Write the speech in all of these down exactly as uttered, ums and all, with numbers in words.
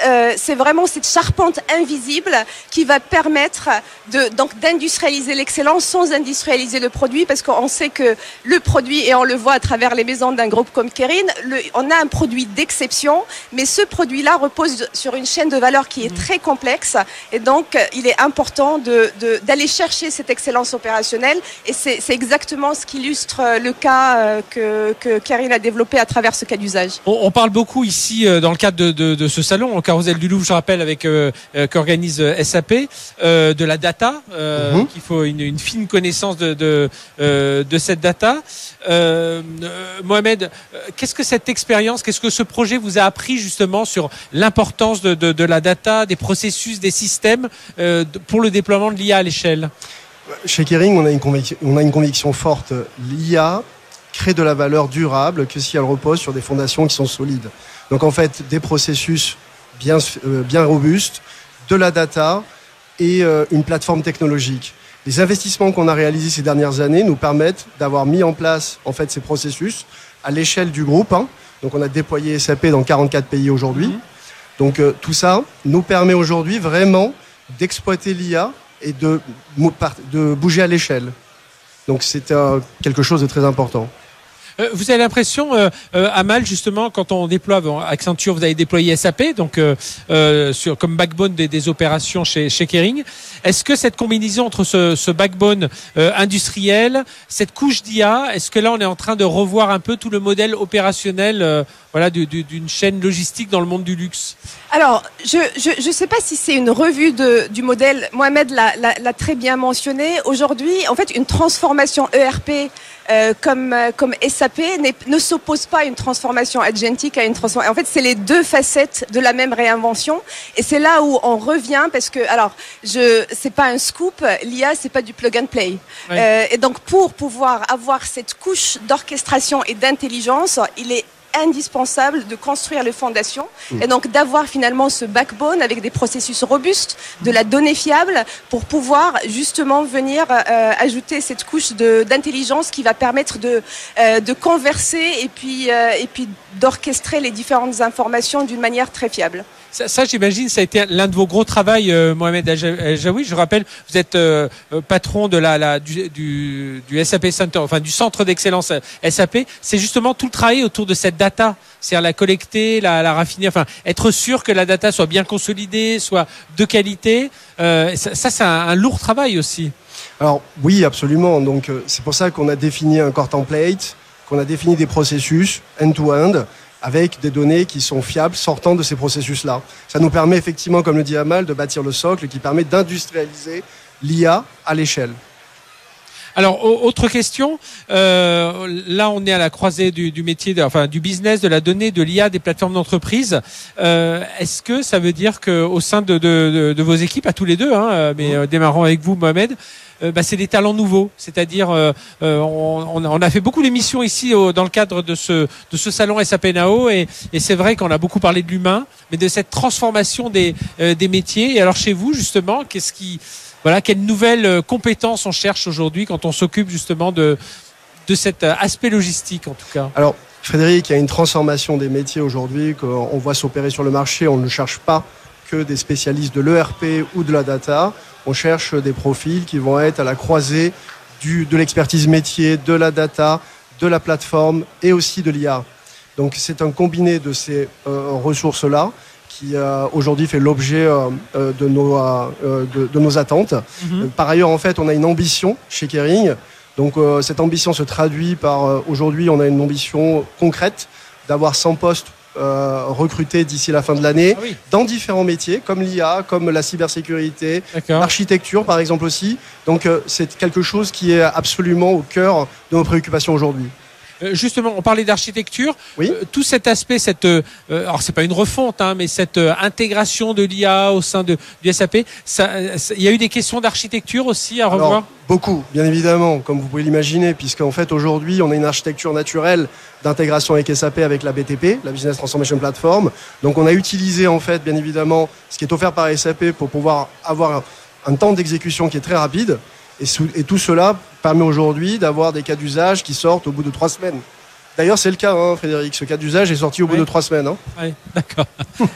euh, c'est vraiment cette charpente invisible qui va permettre de, donc, d'industrialiser l'excellence sans industrialiser le produit, parce qu'on sait que le produit, et on le voit à travers les maisons d'un groupe comme Kering, le, on a un produit d'exception, mais ce produit-là repose sur une chaîne de valeur qui est très complexe, et donc il est important de, de, d'aller chercher cette excellence opérationnelle, et c'est, c'est exactement ce qu'illustre le cas que, que Kering a développé à travers ce cas d'usage. On, on parle beaucoup ici dans le cadre de, de, de ce salon, au Carrousel du Louvre, je rappelle, avec euh, qu'organise S A P, euh, de la data, euh, mmh. qu'il faut une, une fine connaissance de, de, euh, de cette data. Euh, euh, Mohamed, qu'est-ce que cette expérience, qu'est-ce que ce projet vous a appris justement sur l'importance de, de, de la data, des processus, des systèmes euh, pour le déploiement de l'I A à l'échelle? Chez Kering, on a une conviction, on a une conviction forte. L'I A crée de la valeur durable que si elle repose sur des fondations qui sont solides. Donc en fait, des processus bien, euh, bien robustes, de la data et euh, une plateforme technologique. Les investissements qu'on a réalisés ces dernières années nous permettent d'avoir mis en place en fait ces processus à l'échelle du groupe. Hein. Donc on a déployé S A P dans quarante-quatre pays aujourd'hui. Mmh. Donc euh, tout ça nous permet aujourd'hui vraiment d'exploiter l'I A et de, de bouger à l'échelle. Donc c'est euh, quelque chose de très important. Euh, vous avez l'impression, euh, euh, Amal, justement, quand on déploie bon, Accenture, vous avez déployé S A P, donc euh, euh, sur, comme backbone des, des opérations chez, chez Kering. Est-ce que cette combinaison entre ce, ce backbone euh, industriel, cette couche d'I A, est-ce que là on est en train de revoir un peu tout le modèle opérationnel euh, voilà, du, du, d'une chaîne logistique dans le monde du luxe? Alors, je je je sais pas si c'est une revue de du modèle. Mohamed l'a, l'a, l'a très bien mentionné. Aujourd'hui, en fait, une transformation E R P euh, comme euh, comme S A P ne s'oppose pas à une transformation agentique, à une transformation. En fait, c'est les deux facettes de la même réinvention. Et c'est là où on revient, parce que alors, je c'est pas un scoop. L'I A, c'est pas du plug and play. Oui. Euh, et donc, pour pouvoir avoir cette couche d'orchestration et d'intelligence, il est indispensable de construire les fondations mmh. et donc d'avoir finalement ce backbone avec des processus robustes, de la donnée fiable pour pouvoir justement venir euh, ajouter cette couche de, d'intelligence qui va permettre de, euh, de converser et puis, euh, et puis d'orchestrer les différentes informations d'une manière très fiable. Ça, ça, j'imagine, ça a été l'un de vos gros travaux, euh, Mohamed Aljaoui. Je rappelle, vous êtes euh, patron de la, la du, du, du S A P Center, enfin du centre d'excellence S A P. C'est justement tout le travail autour de cette data, c'est-à-dire la collecter, la, la raffiner, enfin être sûr que la data soit bien consolidée, soit de qualité. Euh, ça, ça, c'est un, un lourd travail aussi. Alors oui, absolument. Donc c'est pour ça qu'on a défini un core template, qu'on a défini des processus end-to-end, avec des données qui sont fiables sortant de ces processus-là. Ça nous permet effectivement, comme le dit Amal, de bâtir le socle qui permet d'industrialiser l'I A à l'échelle. Alors, autre question. Euh, là, on est à la croisée du, du métier, de, enfin du business, de la donnée, de l'I A, des plateformes d'entreprise. Euh, est-ce que ça veut dire qu'au sein de, de, de, de vos équipes, à tous les deux, hein, mais euh, démarrons avec vous, Mohamed, euh, bah, c'est des talents nouveaux. C'est-à-dire, euh, on, on a fait beaucoup d'émissions ici au, dans le cadre de ce, de ce salon S A P Nao, et, et c'est vrai qu'on a beaucoup parlé de l'humain, mais de cette transformation des, euh, des métiers. Et alors, chez vous, justement, qu'est-ce qui Voilà, quelles nouvelles compétences on cherche aujourd'hui quand on s'occupe justement de, de cet aspect logistique en tout cas? Alors Frédéric, il y a une transformation des métiers aujourd'hui qu'on voit s'opérer sur le marché. On ne cherche pas que des spécialistes de l'E R P ou de la data. On cherche des profils qui vont être à la croisée du, de l'expertise métier, de la data, de la plateforme et aussi de l'I A. Donc c'est un combiné de ces euh, ressources-là qui euh, aujourd'hui fait l'objet euh, de, nos, euh, de, de nos attentes. Mm-hmm. Par ailleurs, en fait, on a une ambition chez Kering. Donc, euh, cette ambition se traduit par, euh, aujourd'hui, on a une ambition concrète d'avoir cent postes euh, recrutés d'ici la fin de l'année, ah oui. dans différents métiers, comme l'I A, comme la cybersécurité, D'accord. l'architecture, par exemple aussi. Donc, euh, c'est quelque chose qui est absolument au cœur de nos préoccupations aujourd'hui. Justement, on parlait d'architecture. Oui. Euh, tout cet aspect, cette, euh, alors c'est pas une refonte, hein, mais cette euh, intégration de l'I A au sein de, du S A P, il y a eu des questions d'architecture aussi à revoir. Alors, beaucoup, bien évidemment, comme vous pouvez l'imaginer, puisqu'en fait aujourd'hui, on a une architecture naturelle d'intégration avec S A P, avec la B T P, la Business Transformation Platform. Donc, on a utilisé en fait, bien évidemment, ce qui est offert par S A P pour pouvoir avoir un, un temps d'exécution qui est très rapide. Et, sous, et tout cela permet aujourd'hui d'avoir des cas d'usage qui sortent au bout de trois semaines. D'ailleurs, c'est le cas, hein, Frédéric. Ce cas d'usage est sorti au bout oui. de trois semaines. Hein. Oui, d'accord.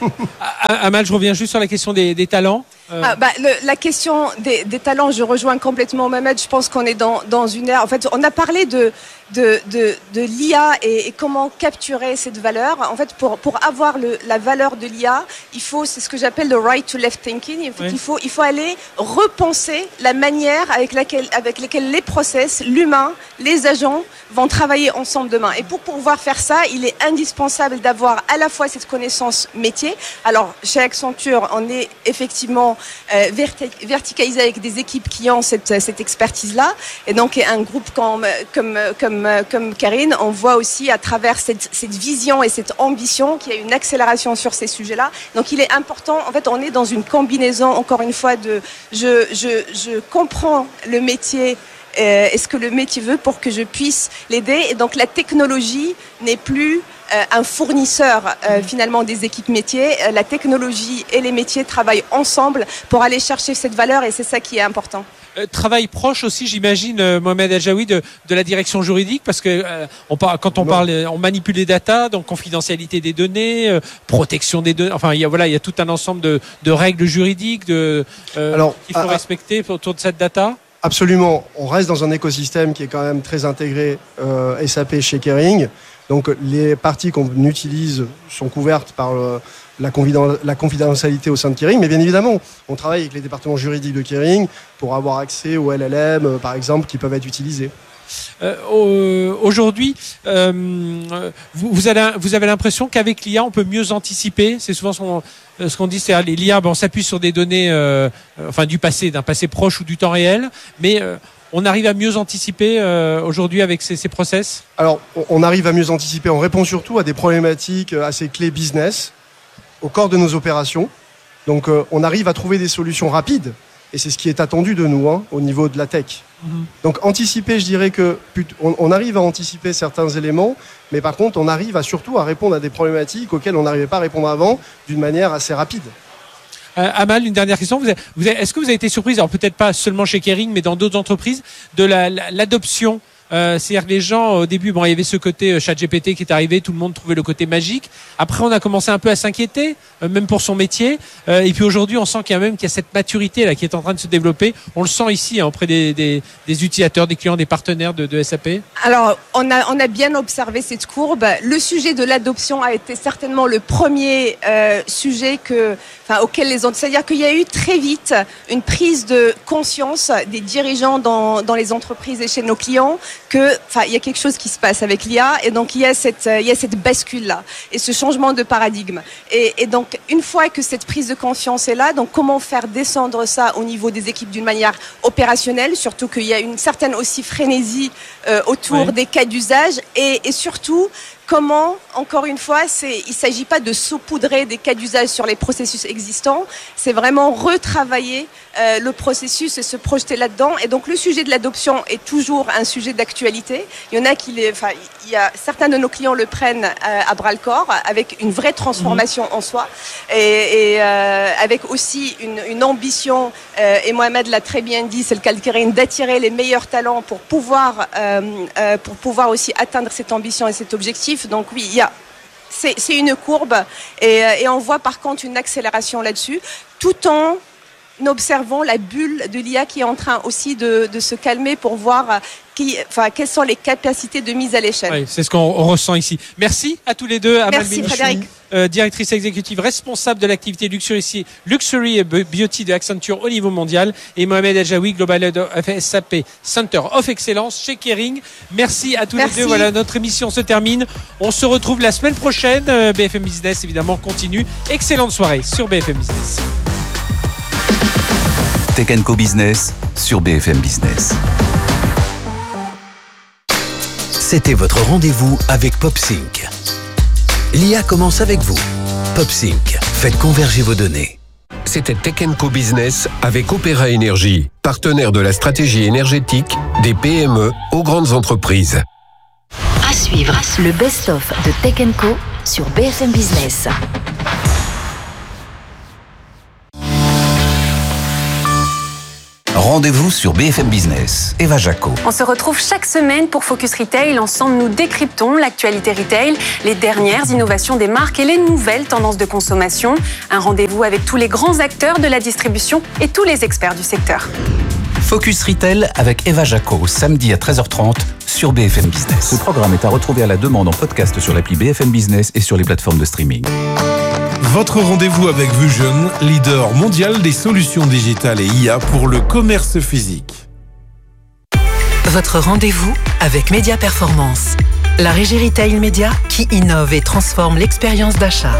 Amal, je reviens juste sur la question des, des talents. Euh... Ah, bah, le, la question des, des talents, je rejoins complètement Mohamed. Je pense qu'on est dans, dans une ère. En fait, on a parlé de, de, de, de l'I A et, et comment capturer cette valeur. En fait, pour, pour avoir le, la valeur de l'I A, il faut, c'est ce que j'appelle le right to left thinking. En fait, oui. il, faut, il faut aller repenser la manière avec laquelle, avec laquelle les process, l'humain, les agents vont travailler ensemble demain. Et pour pouvoir faire ça, il est indispensable d'avoir à la fois cette connaissance métier. Alors, chez Accenture, on est effectivement euh, verti- verticalisé avec des équipes qui ont cette, cette expertise-là. Et donc, un groupe comme, comme, comme, comme Karine, on voit aussi à travers cette, cette vision et cette ambition qu'il y a une accélération sur ces sujets-là. Donc, il est important, en fait, on est dans une combinaison, encore une fois, de je, je, je comprends le métier. Euh, est-ce que le métier veut pour que je puisse l'aider? Et donc la technologie n'est plus euh, un fournisseur euh, finalement des équipes métiers. Euh, la technologie et les métiers travaillent ensemble pour aller chercher cette valeur et c'est ça qui est important. Euh, travail proche aussi, j'imagine, euh, Mohamed El-Jaoui, de, de la direction juridique, parce que euh, on par, quand on non. parle, on manipule les datas, donc confidentialité des données, euh, protection des données. Enfin, il y a voilà, il y a tout un ensemble de, de règles juridiques de euh, Alors, qu'il faut à, respecter autour de cette data. Absolument. On reste dans un écosystème qui est quand même très intégré euh, S A P chez Kering. Donc les parties qu'on utilise sont couvertes par le, la, confiden- la confidentialité au sein de Kering. Mais bien évidemment, on travaille avec les départements juridiques de Kering pour avoir accès aux L L M, euh, par exemple, qui peuvent être utilisés. Euh, aujourd'hui, euh, vous, vous, avez, vous avez l'impression qu'avec l'I A, on peut mieux anticiper. C'est souvent son, ce qu'on dit, c'est l'I A, ben, on s'appuie sur des données, euh, enfin du passé, d'un passé proche ou du temps réel, mais euh, on arrive à mieux anticiper euh, aujourd'hui avec ces, ces process. Alors, on arrive à mieux anticiper. On répond surtout à des problématiques assez clés business, au corps de nos opérations. Donc, euh, on arrive à trouver des solutions rapides. Et c'est ce qui est attendu de nous hein, au niveau de la tech. Mmh. Donc anticiper, je dirais que on, on arrive à anticiper certains éléments, mais par contre, on arrive à surtout à répondre à des problématiques auxquelles on n'arrivait pas à répondre avant d'une manière assez rapide. Euh, Amal, une dernière question. Vous avez, vous avez, est-ce que vous avez été surprise, alors peut-être pas seulement chez Kering, mais dans d'autres entreprises, de la, la, l'adoption Euh, c'est-à-dire que les gens, au début, bon, il y avait ce côté euh, ChatGPT qui est arrivé, tout le monde trouvait le côté magique. Après, on a commencé un peu à s'inquiéter, euh, même pour son métier. Euh, et puis aujourd'hui, on sent qu'il y a même qu'il y a cette maturité là qui est en train de se développer. On le sent ici hein, auprès des, des, des utilisateurs, des clients, des partenaires de, de S A P. Alors, on a, on a bien observé cette courbe. Le sujet de l'adoption a été certainement le premier euh, sujet que, enfin, auquel les autres. C'est-à-dire qu'il y a eu très vite une prise de conscience des dirigeants dans, dans les entreprises et chez nos clients. Que, enfin, il y a quelque chose qui se passe avec l'I A et donc il y a cette, il y a cette bascule là et ce changement de paradigme. Et, et donc une fois que cette prise de conscience est là, donc comment faire descendre ça au niveau des équipes d'une manière opérationnelle, surtout qu'il y a une certaine aussi frénésie euh, autour oui. des cas d'usage et, et surtout comment, encore une fois, c'est, il ne s'agit pas de saupoudrer des cas d'usage sur les processus existants, c'est vraiment retravailler euh, le processus et se projeter là-dedans. Et donc le sujet de l'adoption est toujours un sujet d'actualité. Il y en a qui, les, enfin, il y a certains de nos clients le prennent euh, à bras le corps avec une vraie transformation mmh. en soi et, et euh, avec aussi une, une ambition. Euh, et Mohamed l'a très bien dit, c'est le cas de Kering, d'attirer les meilleurs talents pour pouvoir, euh, euh, pour pouvoir aussi atteindre cette ambition et cet objectif. Donc oui, il y a, c'est, c'est une courbe et, et on voit par contre une accélération là-dessus, tout en observant la bulle de l'I A qui est en train aussi de, de se calmer pour voir qui, enfin, quelles sont les capacités de mise à l'échelle. Oui, c'est ce qu'on on ressent ici. Merci à tous les deux. Amal Merci Frédéric. Euh, directrice exécutive responsable de l'activité Luxury, Luxury Beauty de Accenture au niveau mondial et Mohamed El-Jaoui, Global Head of S A P Center of Excellence chez Kering. Merci à tous Merci. les deux. Voilà, notre émission se termine. On se retrouve la semaine prochaine. Euh, B F M Business évidemment continue. Excellente soirée sur B F M Business. Tech and Co Business sur B F M Business. C'était votre rendez-vous avec PopSync. L'I A commence avec vous. PopSync, faites converger vos données. C'était Tech and Co Business avec Opéra Énergie, partenaire de la stratégie énergétique des P M E aux grandes entreprises. À suivre, le best-of de Tech and Co sur B F M Business. Rendez rendez-vous sur B F M Business. Eva Jaco. On se retrouve chaque semaine pour Focus Retail. Ensemble, nous décryptons l'actualité retail, les dernières innovations des marques et les nouvelles tendances de consommation. Un rendez-vous avec tous les grands acteurs de la distribution et tous les experts du secteur. Focus Retail avec Eva Jaco, samedi à treize heures trente sur B F M Business. Ce programme est à retrouver à la demande en podcast sur l'appli B F M Business et sur les plateformes de streaming. Votre rendez-vous avec Vusion, leader mondial des solutions digitales et I A pour le commerce physique. Votre rendez-vous avec Média Performance, la régie retail média qui innove et transforme l'expérience d'achat.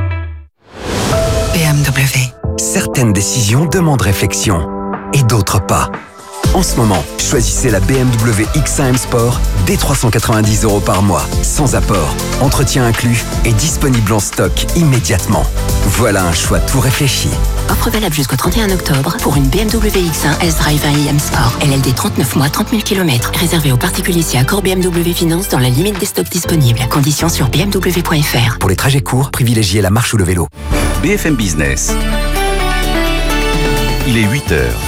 B M W. Certaines décisions demandent réflexion et d'autres pas. En ce moment, choisissez la B M W X un M Sport dès trois cent quatre-vingt-dix euros par mois, sans apport, entretien inclus et disponible en stock immédiatement. Voilà un choix tout réfléchi. Offre valable jusqu'au trente et un octobre pour une B M W X un S-Drive un i M Sport. L L D trente-neuf mois, trente mille kilomètres. Réservé aux particuliers si accord B M W Finance dans la limite des stocks disponibles. Conditions sur b m w point f r. Pour les trajets courts, privilégiez la marche ou le vélo. B F M Business. Il est huit heures.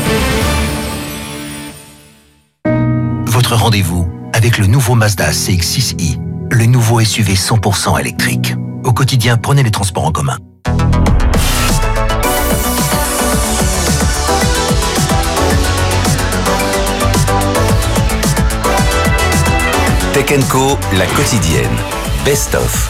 Votre rendez-vous avec le nouveau Mazda C X six i, le nouveau S U V cent pour cent électrique. Au quotidien, prenez les transports en commun. Tech and Co, la quotidienne. Best of.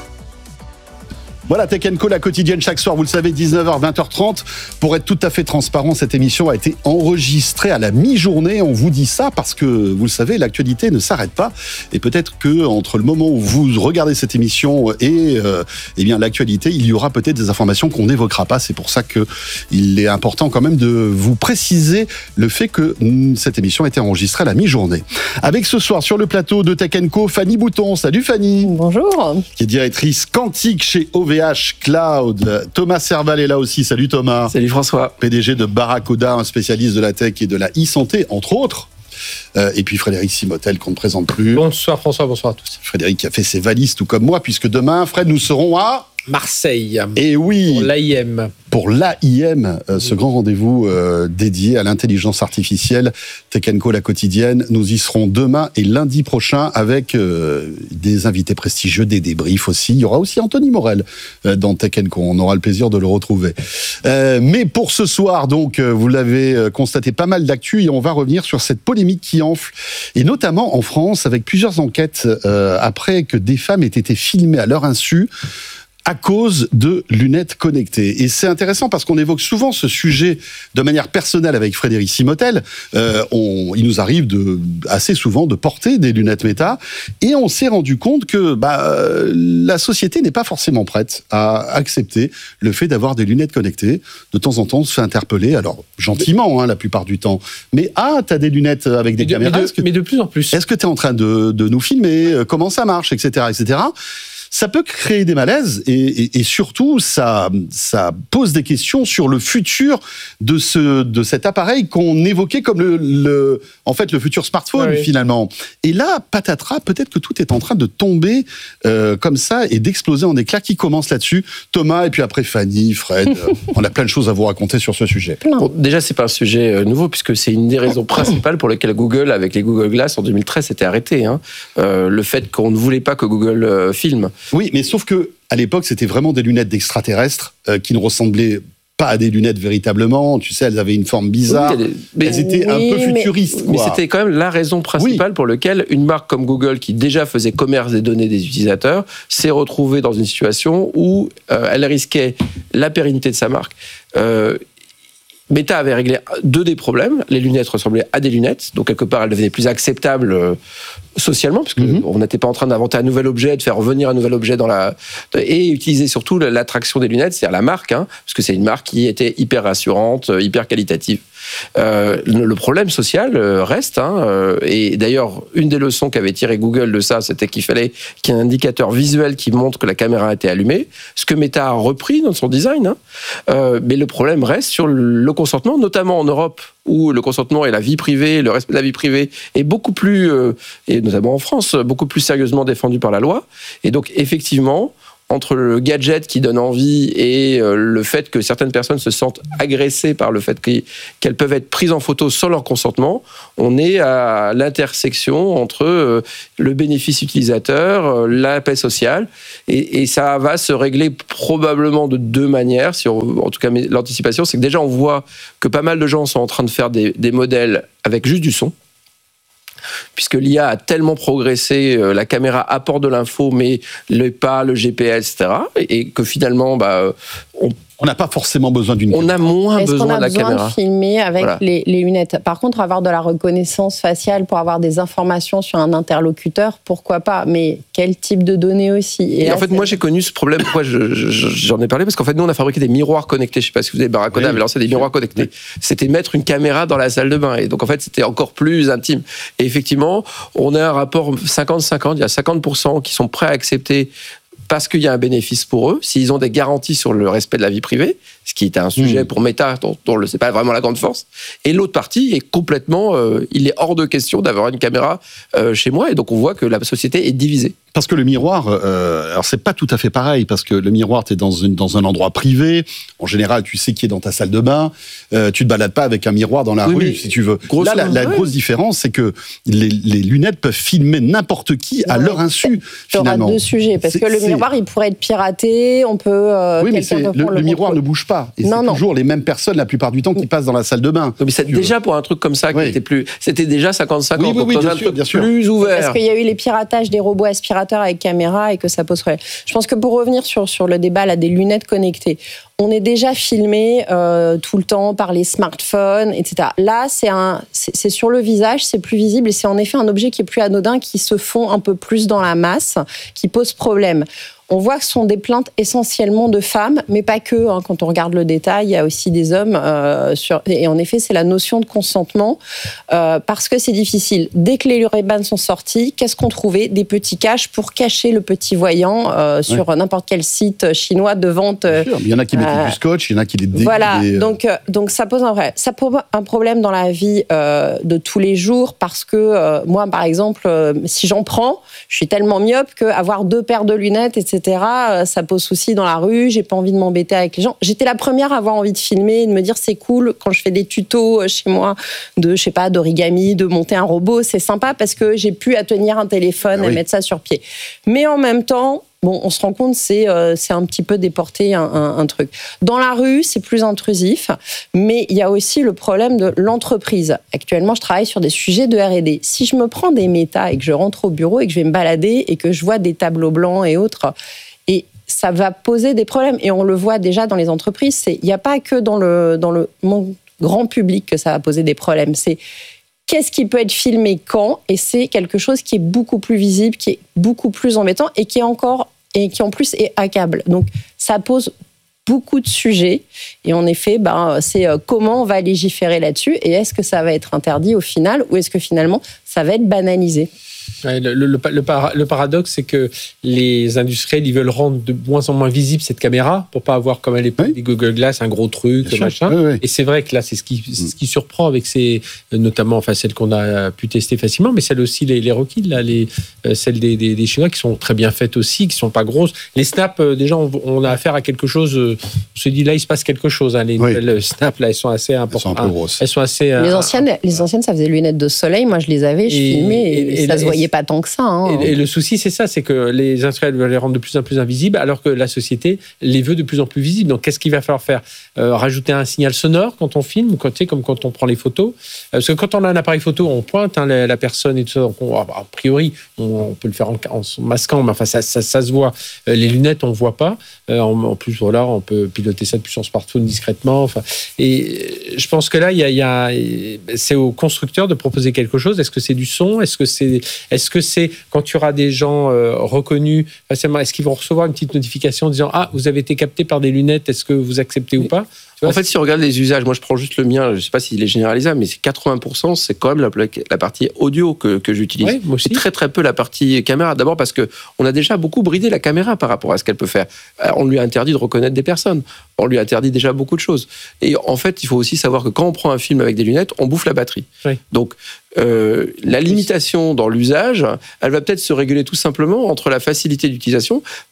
Voilà, Tech and Co, la quotidienne, chaque soir, vous le savez, dix-neuf heures, vingt heures trente. Pour être tout à fait transparent, cette émission a été enregistrée à la mi-journée. On vous dit ça parce que, vous le savez, l'actualité ne s'arrête pas. Et peut-être que entre le moment où vous regardez cette émission et euh, eh bien l'actualité, il y aura peut-être des informations qu'on n'évoquera pas. C'est pour ça que il est important quand même de vous préciser le fait que mm, cette émission a été enregistrée à la mi-journée. Avec ce soir, sur le plateau de Tech and Co, Fanny Bouton. Salut Fanny. Bonjour. Qui est directrice quantique chez O V H Cloud. Thomas Serval est là aussi. Salut Thomas. Salut François. P D G de Barracoda, un spécialiste de la tech et de la e-santé, entre autres. Euh, et puis Frédéric Simotel, qu'on ne présente plus. Bonsoir François, bonsoir à tous. Frédéric qui a fait ses valises tout comme moi, puisque demain, Fred, nous serons à... Marseille. Et oui. Pour l'A I M. Pour l'A I M, euh, ce grand rendez-vous euh, dédié à l'intelligence artificielle, Tech and Co, la quotidienne. Nous y serons demain et lundi prochain avec euh, des invités prestigieux, des débriefs aussi. Il y aura aussi Anthony Morel euh, dans Tech and Co. On aura le plaisir de le retrouver. Euh, mais pour ce soir, donc, euh, vous l'avez euh, constaté, pas mal d'actu et on va revenir sur cette polémique qui enfle. Et notamment en France, avec plusieurs enquêtes euh, après que des femmes aient été filmées à leur insu à cause de lunettes connectées. Et c'est intéressant parce qu'on évoque souvent ce sujet de manière personnelle avec Frédéric Simotel. Euh, on, il nous arrive de, assez souvent de porter des lunettes méta et on s'est rendu compte que bah, la société n'est pas forcément prête à accepter le fait d'avoir des lunettes connectées. De temps en temps, on se fait interpeller, alors gentiment hein, la plupart du temps, mais ah, t'as des lunettes avec des mais de, caméras. Mais de, mais de plus en plus. Est-ce que t'es en train de, de nous filmer? Comment ça marche, et cetera, et cetera. Ça peut créer des malaises et, et, et surtout ça, ça pose des questions sur le futur de ce de cet appareil qu'on évoquait comme le, le en fait le futur smartphone oui, finalement. Et là, patatras, peut-être que tout est en train de tomber euh, comme ça et d'exploser en éclats. Qui commence là-dessus? Thomas et puis après Fanny, Fred. euh, on a plein de choses à vous raconter sur ce sujet. Bon, déjà, c'est pas un sujet nouveau puisque c'est une des raisons principales pour lesquelles Google, avec les Google Glass en deux mille treize, s'était arrêté. Hein. Euh, le fait qu'on ne voulait pas que Google euh, filme. Oui, mais sauf que à l'époque, c'était vraiment des lunettes d'extraterrestres euh, qui ne ressemblaient pas à des lunettes véritablement. Tu sais, elles avaient une forme bizarre. Oui, des... mais... Elles étaient oui, un peu futuristes. Mais, quoi. mais c'était quand même la raison principale oui. pour laquelle une marque comme Google, qui déjà faisait commerce des données des utilisateurs, s'est retrouvée dans une situation où euh, elle risquait la pérennité de sa marque. Euh, Meta avait réglé deux des problèmes. Les lunettes ressemblaient à des lunettes, donc quelque part elles devenaient plus acceptables euh, socialement, parce qu'on mm-hmm. n'était pas en train d'inventer un nouvel objet, de faire revenir un nouvel objet dans la... Et utiliser surtout l'attraction des lunettes, c'est-à-dire la marque, hein, parce que c'est une marque qui était hyper rassurante, hyper qualitative. Euh, le problème social reste, hein, euh, et d'ailleurs, une des leçons qu'avait tiré Google de ça, c'était qu'il fallait qu'il y ait un indicateur visuel qui montre que la caméra était allumée, ce que Meta a repris dans son design, hein, euh, mais le problème reste sur le consentement, notamment en Europe, où le consentement et la vie privée, le respect de la vie privée est beaucoup plus, euh, et notamment en France, beaucoup plus sérieusement défendu par la loi, et donc effectivement, entre le gadget qui donne envie et le fait que certaines personnes se sentent agressées par le fait qu'elles peuvent être prises en photo sans leur consentement, on est à l'intersection entre le bénéfice utilisateur, la paix sociale, et, et ça va se régler probablement de deux manières. Si on, en tout cas, l'anticipation, c'est que déjà on voit que pas mal de gens sont en train de faire des, des modèles avec juste du son. Puisque l'I A a tellement progressé, euh, la caméra apporte de l'info, mais le pas, le G P S, et cetera, et, et que finalement, bah, on On n'a pas forcément besoin d'une caméra. On a moins Est-ce besoin qu'on a de la besoin caméra. de filmer avec Voilà. les, les lunettes. Par contre, avoir de la reconnaissance faciale pour avoir des informations sur un interlocuteur, pourquoi pas? Mais quel type de données aussi? Et, et là, en fait, c'est... moi, j'ai connu ce problème. Pourquoi je, je, j'en ai parlé? Parce qu'en fait, nous, on a fabriqué des miroirs connectés. Je ne sais pas si vous avez Barracuda, oui, avait lancé des miroirs connectés. Oui. C'était mettre une caméra dans la salle de bain. Et donc, en fait, c'était encore plus intime. Et effectivement, on a un rapport cinquante cinquante. Il y a cinquante pour cent qui sont prêts à accepter parce qu'il y a un bénéfice pour eux, s'ils ont des garanties sur le respect de la vie privée, ce qui est un sujet mmh. pour Meta, dont, dont ce n'est pas vraiment la grande force. Et l'autre partie est complètement... Euh, il est hors de question d'avoir une caméra euh, chez moi, et donc on voit que la société est divisée. Parce que le miroir, euh, alors c'est pas tout à fait pareil, parce que le miroir, t'es dans, une, dans un endroit privé, en général, tu sais qui est dans ta salle de bain, euh, tu te balades pas avec un miroir dans la oui, rue, si tu veux. Là, la, la ouais. grosse différence, c'est que les, les lunettes peuvent filmer n'importe qui à ouais. leur insu, finalement. Il y aura deux sujets, parce c'est, que le c'est... miroir, il pourrait être piraté, on peut... Euh, oui, mais c'est, le, le, le miroir ne bouge pas, et non, c'est non. toujours les mêmes personnes, la plupart du temps, qui passent dans la salle de bain. Mais c'est déjà pour un truc comme ça, qui oui. était plus... C'était déjà cinquante cinquante, oui, oui, oui, donc bien un sûr, truc bien sûr. plus ouvert. Parce qu'il y a eu les piratages des robots aspirateurs avec caméra, et que ça pose problème. Je pense que pour revenir sur, sur le débat là, des lunettes connectées, on est déjà filmé euh, tout le temps par les smartphones, et cetera. Là, c'est, un, c'est, c'est sur le visage, c'est plus visible, et c'est en effet un objet qui est plus anodin, qui se fond un peu plus dans la masse, qui pose problème. On voit que ce sont des plaintes essentiellement de femmes, mais pas que. Hein. Quand on regarde le détail, il y a aussi des hommes. Euh, sur... Et en effet, c'est la notion de consentement, euh, parce que c'est difficile. Dès que les Ray-Ban sont sortis, qu'est-ce qu'on trouvait? Des petits caches pour cacher le petit voyant euh, sur ouais. n'importe quel site chinois de vente. Euh, il y en a qui mettent euh, du scotch, il y en a qui les dé... Voilà, les... donc, euh, donc ça pose un problème. Ça pose un problème dans la vie euh, de tous les jours, parce que euh, moi, par exemple, euh, si j'en prends, je suis tellement myope qu'avoir deux paires de lunettes, et cetera, et cetera, ça pose souci dans la rue, j'ai pas envie de m'embêter avec les gens. J'étais la première à avoir envie de filmer et de me dire c'est cool quand je fais des tutos chez moi de, je sais pas, d'origami, de monter un robot, c'est sympa parce que j'ai pu à tenir un téléphone ah et oui. mettre ça sur pied. Mais en même temps, bon, on se rend compte, c'est, euh, c'est un petit peu déporter un, un, un truc. Dans la rue, c'est plus intrusif, mais il y a aussi le problème de l'entreprise. Actuellement, je travaille sur des sujets de R et D. Si je me prends des méta et que je rentre au bureau et que je vais me balader et que je vois des tableaux blancs et autres, et ça va poser des problèmes. Et on le voit déjà dans les entreprises. Il n'y a pas que dans le, dans le monde grand public que ça va poser des problèmes. C'est qu'est-ce qui peut être filmé quand, et c'est quelque chose qui est beaucoup plus visible, qui est beaucoup plus embêtant et qui est encore et qui en plus est hackable. Donc ça pose beaucoup de sujets et en effet, ben, c'est comment on va légiférer là-dessus et est-ce que ça va être interdit au final ou est-ce que finalement ça va être banalisé? Ouais, le, le, le, para, le paradoxe, c'est que les industriels, ils veulent rendre de moins en moins visible cette caméra pour pas avoir, comme à l'époque, oui. des Google Glass, un gros truc, Bien machin. Oui, oui. Et c'est vrai que là, c'est ce qui, c'est ce qui surprend avec ces, notamment, enfin, celles qu'on a pu tester facilement, mais celles aussi, les, les Rockheed, là, les, celles des, des, des Chinois qui sont très bien faites aussi, qui sont pas grosses. Les snaps, déjà, on, on a affaire à quelque chose, on se dit, là, il se passe quelque chose, hein. Les oui. nouvelles snaps, là, elles sont assez importantes. Elles sont un peu grosses. Elles sont assez, les, euh, anciennes, les anciennes, ça faisait lunettes de soleil. Moi, je les avais, je et, filmais et, et, et ça et, se voyait pas tant que ça. Hein. Et, et le souci, c'est ça, c'est que les industriels veulent les rendre de plus en plus invisibles, alors que la société les veut de plus en plus visibles. Donc, qu'est-ce qu'il va falloir faire? euh, Rajouter un signal sonore quand on filme, ou quand, tu sais, comme quand on prend les photos. Euh, parce que quand on a un appareil photo, on pointe hein, la, la personne et tout ça. Donc, on, a priori, on, on peut le faire en, en masquant, mais enfin, ça, ça, ça se voit. Euh, les lunettes, on ne voit pas. Euh, en, en plus, voilà, on peut piloter ça depuis son smartphone discrètement. Enfin, et je pense que là, il y a, il y a, c'est au constructeur de proposer quelque chose. Est-ce que c'est du son? Est-ce que c'est, est-ce que c'est quand tu auras des gens euh, reconnus facilement, est-ce qu'ils vont recevoir une petite notification disant ah, vous avez été capté par des lunettes, est-ce que vous acceptez ou pas? En fait, si on regarde les usages, moi je prends juste le mien, je ne sais pas s'il est généralisable, mais c'est quatre-vingts pour cent, c'est quand même la, la partie audio que, que j'utilise. Ouais, moi aussi. C'est très très peu la partie caméra. D'abord parce qu'on a déjà beaucoup bridé la caméra par rapport à ce qu'elle peut faire. On lui a interdit de reconnaître des personnes. On lui a interdit déjà beaucoup de choses. Et en fait, il faut aussi savoir que quand on prend un film avec des lunettes, on bouffe la batterie. Ouais. Donc, euh, la limitation dans l'usage, elle va peut-être se réguler tout simplement entre la facilité d'utilisation.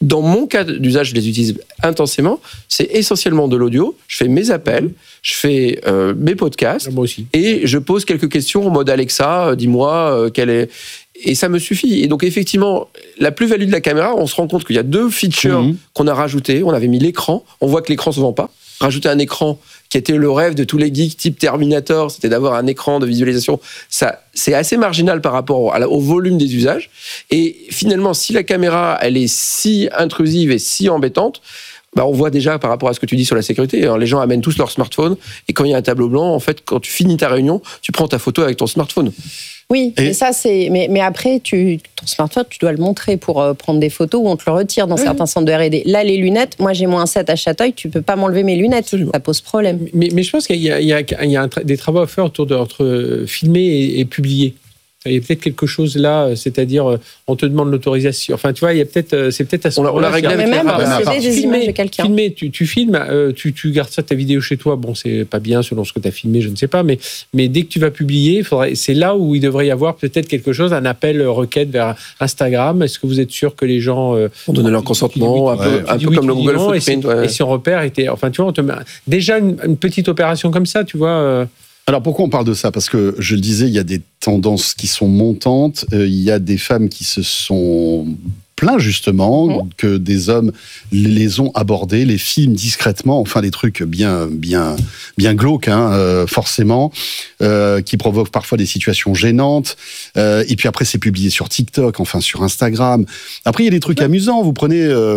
Dans mon cas d'usage, je les utilise intensément. C'est essentiellement de l'audio. Je fais mes appels, je fais euh, mes podcasts, moi aussi. Et je pose quelques questions en mode Alexa, euh, dis-moi euh, quelle est... Et ça me suffit. Et donc, effectivement, la plus-value de la caméra, on se rend compte qu'il y a deux features mmh. qu'on a rajoutées. On avait mis l'écran. On voit que l'écran ne se vend pas. Rajouter un écran qui était le rêve de tous les geeks type Terminator, c'était d'avoir un écran de visualisation. Ça, c'est assez marginal par rapport au volume des usages. Et finalement, si la caméra, elle est si intrusive et si embêtante, bah on voit déjà par rapport à ce que tu dis sur la sécurité, hein, les gens amènent tous leur smartphone et quand il y a un tableau blanc, en fait, quand tu finis ta réunion, tu prends ta photo avec ton smartphone. Oui, et mais ça c'est. Mais, mais après, tu, ton smartphone, tu dois le montrer pour euh, prendre des photos ou on te le retire dans mmh. certains centres de R et D. Là, les lunettes, moi j'ai mon set à Châteuil, tu peux pas m'enlever mes lunettes, Absolument. Ça pose problème. Mais, mais je pense qu'il y a, il y a, il y a un tra- des travaux à faire autour de entre filmer et, et publier. Il y a peut-être quelque chose là, c'est-à-dire on te demande l'autorisation. Enfin, tu vois, il y a peut-être, c'est peut-être à ce moment-là. On l'a réglé avec même posséder des filmer, images de quelqu'un. Filmer, tu, tu filmes, euh, tu, tu gardes ça ta vidéo chez toi. Bon, c'est pas bien selon ce que tu as filmé, je ne sais pas, mais mais dès que tu vas publier, il faudrait, c'est là où il devrait y avoir peut-être quelque chose, un appel requête vers Instagram. Est-ce que vous êtes sûr que les gens euh, ont donné leur consentement, un peu, un peu comme le Google Footprint, et si on repère était, enfin, tu vois, on te met déjà une, une petite opération comme ça, tu vois. Euh, Alors pourquoi on parle de ça ? Parce que je le disais, il y a des tendances qui sont montantes, euh, il y a des femmes qui se sont plaintes justement mmh. que des hommes les ont abordées, les filment discrètement, enfin des trucs bien bien bien glauques, hein, euh, forcément, euh, qui provoquent parfois des situations gênantes. Euh, et puis après c'est publié sur TikTok, enfin sur Instagram. Après il y a des trucs mmh. amusants. Vous prenez euh,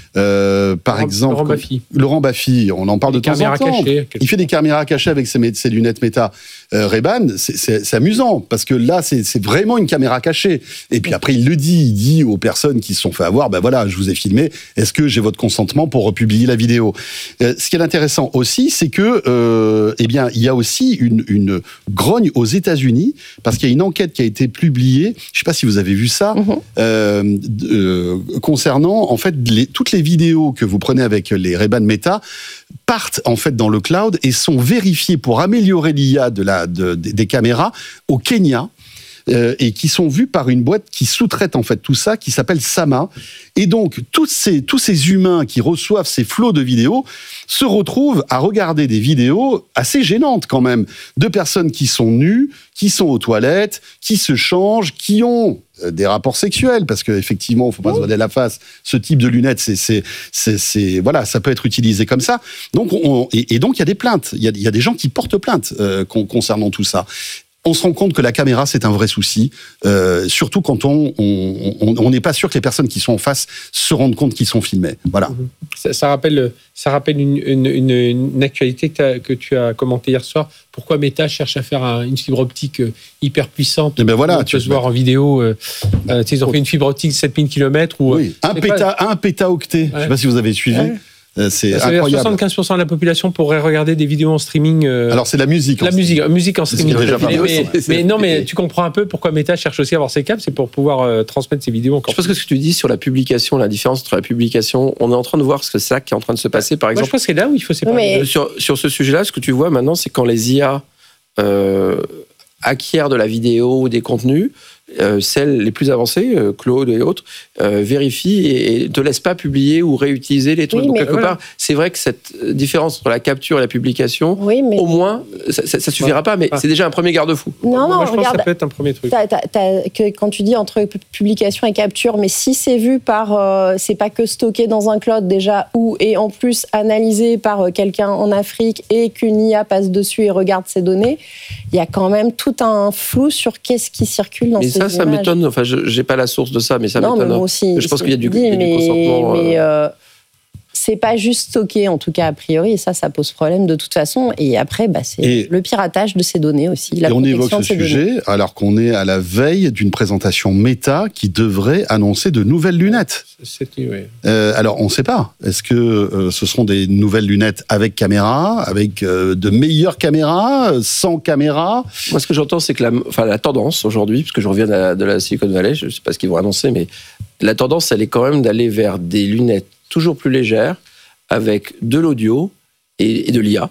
euh, par Laurent, exemple Laurent Baffy. Laurent Baffy, on en parle de temps en temps. Cachées, il fait des caméras cachées avec ses, ses lunettes méta. Euh, Ray-Ban, c'est, c'est, c'est amusant parce que là, c'est, c'est vraiment une caméra cachée. Et puis après, il le dit, il dit aux personnes qui se sont fait avoir, ben voilà, je vous ai filmé. Est-ce que j'ai votre consentement pour republier la vidéo ? euh, Ce qui est intéressant aussi, c'est que, euh, eh bien, il y a aussi une, une grogne aux États-Unis parce qu'il y a une enquête qui a été publiée. Je ne sais pas si vous avez vu ça, mm-hmm. euh, euh, concernant en fait les, toutes les vidéos que vous prenez avec les Ray-Ban Meta partent en fait dans le cloud et sont vérifiées pour améliorer l'I A de la, de, de, des caméras au Kenya. Euh, et qui sont vus par une boîte qui sous-traite en fait tout ça, qui s'appelle Sama. Et donc, tous ces, tous ces humains qui reçoivent ces flots de vidéos se retrouvent à regarder des vidéos assez gênantes quand même, de personnes qui sont nues, qui sont aux toilettes, qui se changent, qui ont des rapports sexuels, parce qu'effectivement, il ne faut pas se voiler la face. Ce type de lunettes, c'est, c'est, c'est, c'est, voilà, ça peut être utilisé comme ça. Donc, on, et, et donc, il y a des plaintes. Il y a, il y a des gens qui portent plainte euh, concernant tout ça. On se rend compte que la caméra, c'est un vrai souci, euh, surtout quand on on n'est pas sûr que les personnes qui sont en face se rendent compte qu'ils sont filmés. Voilà. Ça, ça rappelle, ça rappelle une, une, une, une actualité que, que tu as commentée hier soir. Pourquoi Meta cherche à faire un, une fibre optique hyper puissante ? Et ben voilà, tu peux se voir en vidéo. Euh, euh, ils ont fait une fibre optique de sept mille kilomètres. Ou, oui. Un, péta, pas... un pétaoctet. Ouais. Je ne sais pas si vous avez suivi. Ouais. C'est ça incroyable. soixante-quinze pour cent de la population pourrait regarder des vidéos en streaming. Euh, Alors c'est la musique. La musique, streaming. musique en streaming. Déjà mais, mais, mais non, mais tu comprends un peu pourquoi Meta cherche aussi à avoir ses câbles, c'est pour pouvoir euh, transmettre ses vidéos encore. Je pense que ce que tu dis sur la publication, la différence entre la publication, on est en train de voir ce que c'est ça qui est en train de se passer, par exemple. Moi, je pense que c'est là où il faut séparer. Mais... Sur, sur ce sujet-là, ce que tu vois maintenant, c'est quand les I A euh, acquièrent de la vidéo ou des contenus. Euh, celles les plus avancées, euh, Claude et autres, euh, vérifient et ne te laissent pas publier ou réutiliser les trucs. Oui, donc, quelque voilà. part, c'est vrai que cette différence entre la capture et la publication, oui, mais... au moins, ça ne suffira ouais. pas, mais ah. c'est déjà un premier garde-fou. Non, non, Moi, je regarde, pense que ça peut être un premier truc. T'as, t'as, t'as, que, quand tu dis entre publication et capture, mais si c'est vu par... Euh, c'est pas que stocké dans un cloud déjà, ou et en plus analysé par euh, quelqu'un en Afrique et qu'une I A passe dessus et regarde ces données, il y a quand même tout un flou sur qu'est-ce qui circule dans mais ces ça, ça images. m'étonne. Enfin, je n'ai pas la source de ça, mais ça non, m'étonne. Mais moi aussi, je pense qu'il y a du, dit, il y a mais, du consentement. Mais euh... euh, c'est pas juste stocké, en tout cas a priori, et ça, ça pose problème de toute façon. Et après, bah, c'est et le piratage de ces données aussi. La et on évoque ce sujet données. alors qu'on est à la veille d'une présentation Meta qui devrait annoncer de nouvelles lunettes. C'est, oui. euh, alors, on ne sait pas. Est-ce que euh, ce seront des nouvelles lunettes avec caméra, avec euh, de meilleures caméras, sans caméra ? Moi, ce que j'entends, c'est que la, enfin, la tendance aujourd'hui, puisque je reviens de la, de la Silicon Valley, je ne sais pas ce qu'ils vont annoncer, mais la tendance, elle est quand même d'aller vers des lunettes toujours plus légères, avec de l'audio et, et de l'I A.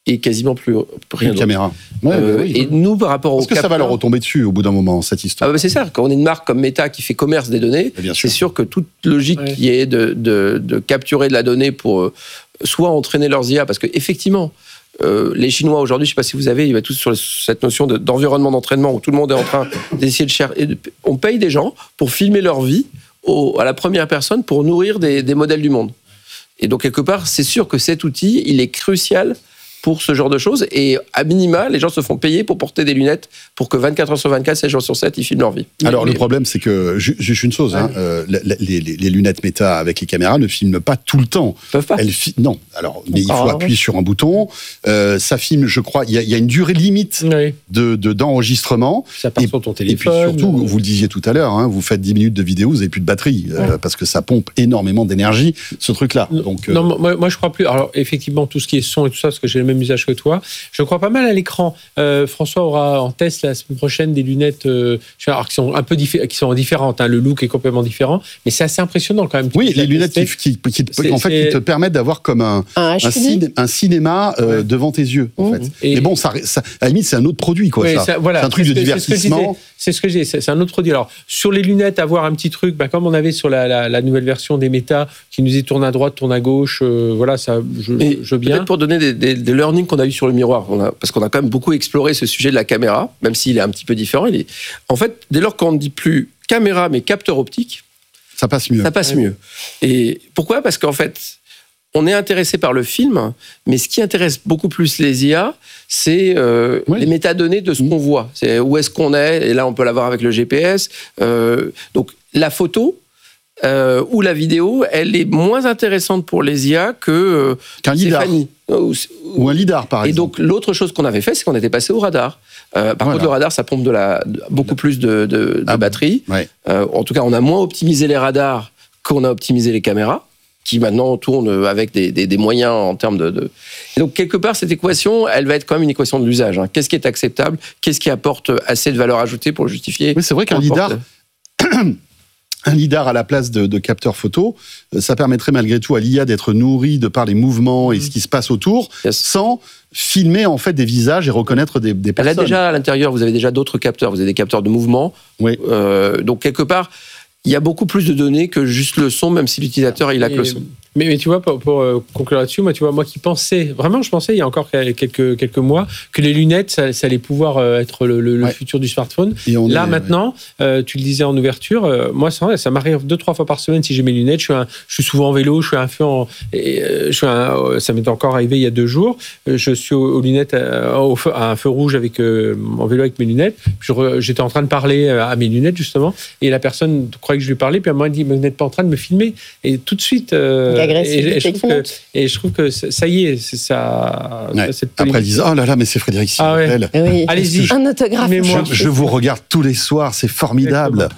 et quasiment plus rien d'autre. Caméra. Ouais, euh, bah oui, et oui. nous, par rapport au Est-ce que ça va leur retomber dessus au bout d'un moment, cette histoire? Ah bah c'est ça. Quand on est une marque comme Meta qui fait commerce des données, bien c'est sûr. sûr que toute logique Ouais. qui est de, de, de capturer de la donnée pour euh, soit entraîner leurs I A, parce que effectivement, euh, les Chinois aujourd'hui, je ne sais pas si vous avez, il y a tous sur cette notion de, d'environnement d'entraînement où tout le monde est en train d'essayer de chercher. On paye des gens pour filmer leur vie au, à la première personne pour nourrir des, des modèles du monde. Et donc quelque part, c'est sûr que cet outil, il est crucial pour ce genre de choses. Et à minima, les gens se font payer pour porter des lunettes pour que vingt-quatre heures sur vingt-quatre, sept jours sur sept, ils filment leur vie. Alors Mais, le problème, c'est que, ju- juste une chose, Ouais. hein, euh, les, les- les lunettes Meta avec les caméras ne filment pas tout le temps. Ils peuvent pas. Elles fi- non, alors, mais il faut Encore. appuyer sur un bouton. Euh, ça filme, je crois, il y, a- il y a une durée limite Oui. de, de- d'enregistrement. Ça part Et- sur ton Et téléphone. puis surtout, vous le disiez tout à l'heure, hein, vous faites dix minutes de vidéo, vous n'avez plus de batterie, euh, parce que ça pompe énormément d'énergie, ce truc-là. Donc, euh, Non, moi, moi je crois plus. Alors effectivement, tout ce qui est son et tout ça, parce que j'ai le même usage que toi, je crois pas mal à l'écran. Euh, François aura en test la semaine prochaine des lunettes euh, alors, qui sont un peu diffé- qui sont différentes. Hein, le look est complètement différent, mais c'est assez impressionnant quand même. oui, Tu les l'as lunettes qui, testé. qui, qui, C'est- en fait, c'est- qui te permettent d'avoir comme un, Un un, H D. ciné- un cinéma euh, devant tes yeux, en Mmh. fait. Et- Mais bon, ça, ça, à la limite, c'est un autre produit, quoi. Oui, ça. ça, voilà, c'est un truc c'est de ce que- c'est ce que je divertissement. disais. C'est ce que j'ai, c'est c'est un autre produit. Alors, sur les lunettes, avoir un petit truc, bah, comme on avait sur la, la, la nouvelle version des Meta, qui nous dit tourne à droite, tourne à gauche, euh, voilà, ça, je, Et je veux bien. peut-être pour donner des, des, des learnings qu'on a eu sur le miroir, on a, parce qu'on a quand même beaucoup exploré ce sujet de la caméra, même s'il est un petit peu différent. Il est, en fait, dès lors qu'on ne dit plus caméra mais capteur optique, Ça passe mieux. ça passe mieux. Et pourquoi ? Parce qu'en fait, on est intéressé par le film, mais ce qui intéresse beaucoup plus les I A, c'est euh, Oui. les métadonnées de ce qu'on voit. C'est où est-ce qu'on est, et là on peut l'avoir avec le G P S. Euh, donc la photo euh, ou la vidéo, elle est moins intéressante pour les I A que euh, Qu'un lidar. Stéphanie. Ou, Ou un lidar, par et exemple. donc l'autre chose qu'on avait fait, c'est qu'on était passé au radar. Euh, par Voilà. contre, le radar, ça pompe de la, de- beaucoup plus de, de, de Ah, batterie. ouais. Euh, en tout cas, on a moins optimisé les radars qu'on a optimisé les caméras, qui maintenant tournent avec des, des, des moyens en termes de, de... Et donc, quelque part, cette équation, elle va être quand même une équation de l'usage. Hein. Qu'est-ce qui est acceptable ? Qu'est-ce qui apporte assez de valeur ajoutée pour justifier ? Oui, c'est vrai qu'un peu importe. lidar, un lidar à la place de, de capteur photo, euh, ça permettrait malgré tout à l'I A d'être nourri de par les mouvements et ce qui se passe autour, Yes. sans filmer en fait des visages et reconnaître des, des Elle personnes. a déjà à l'intérieur, vous avez déjà d'autres capteurs. Vous avez des capteurs de mouvement. Oui. Euh, donc, quelque part, il y a beaucoup plus de données que juste le son, même si l'utilisateur, il a que le Et- son. Mais, mais tu vois, pour, pour, euh, conclure là-dessus, moi, tu vois, moi qui pensais, vraiment, je pensais il y a encore quelques, quelques mois que les lunettes, ça, ça allait pouvoir euh, être le, le- le Ouais. futur du smartphone. Et on Là, est- maintenant, euh, tu le disais en ouverture, euh, moi, ça, ça m'arrive deux, trois fois par semaine si j'ai mes lunettes. Je suis, un- je suis souvent en vélo, je suis un peu en. Et, euh, je suis un- euh, ça m'est encore arrivé il y a deux jours. Euh, Je suis aux, aux lunettes, euh, au feu- à un feu rouge avec, euh, en vélo avec mes lunettes. Je re- J'étais en train de parler euh, à mes lunettes, justement, et la personne croyait que je lui parlais, puis elle m'a dit mais vous n'êtes pas en train de me filmer. Et tout de suite. euh, L'agressivité et- et je trouve qui que- monte. Et je trouve que ça ça y est, c'est ça. Ouais. cette Après, polémique. elles disent, oh là là, mais c'est Frédéric Ah ouais. Simotel. Oui. Allez-y. Un autographe. Mais moi, Je, je vous regarde tous les soirs, c'est formidable.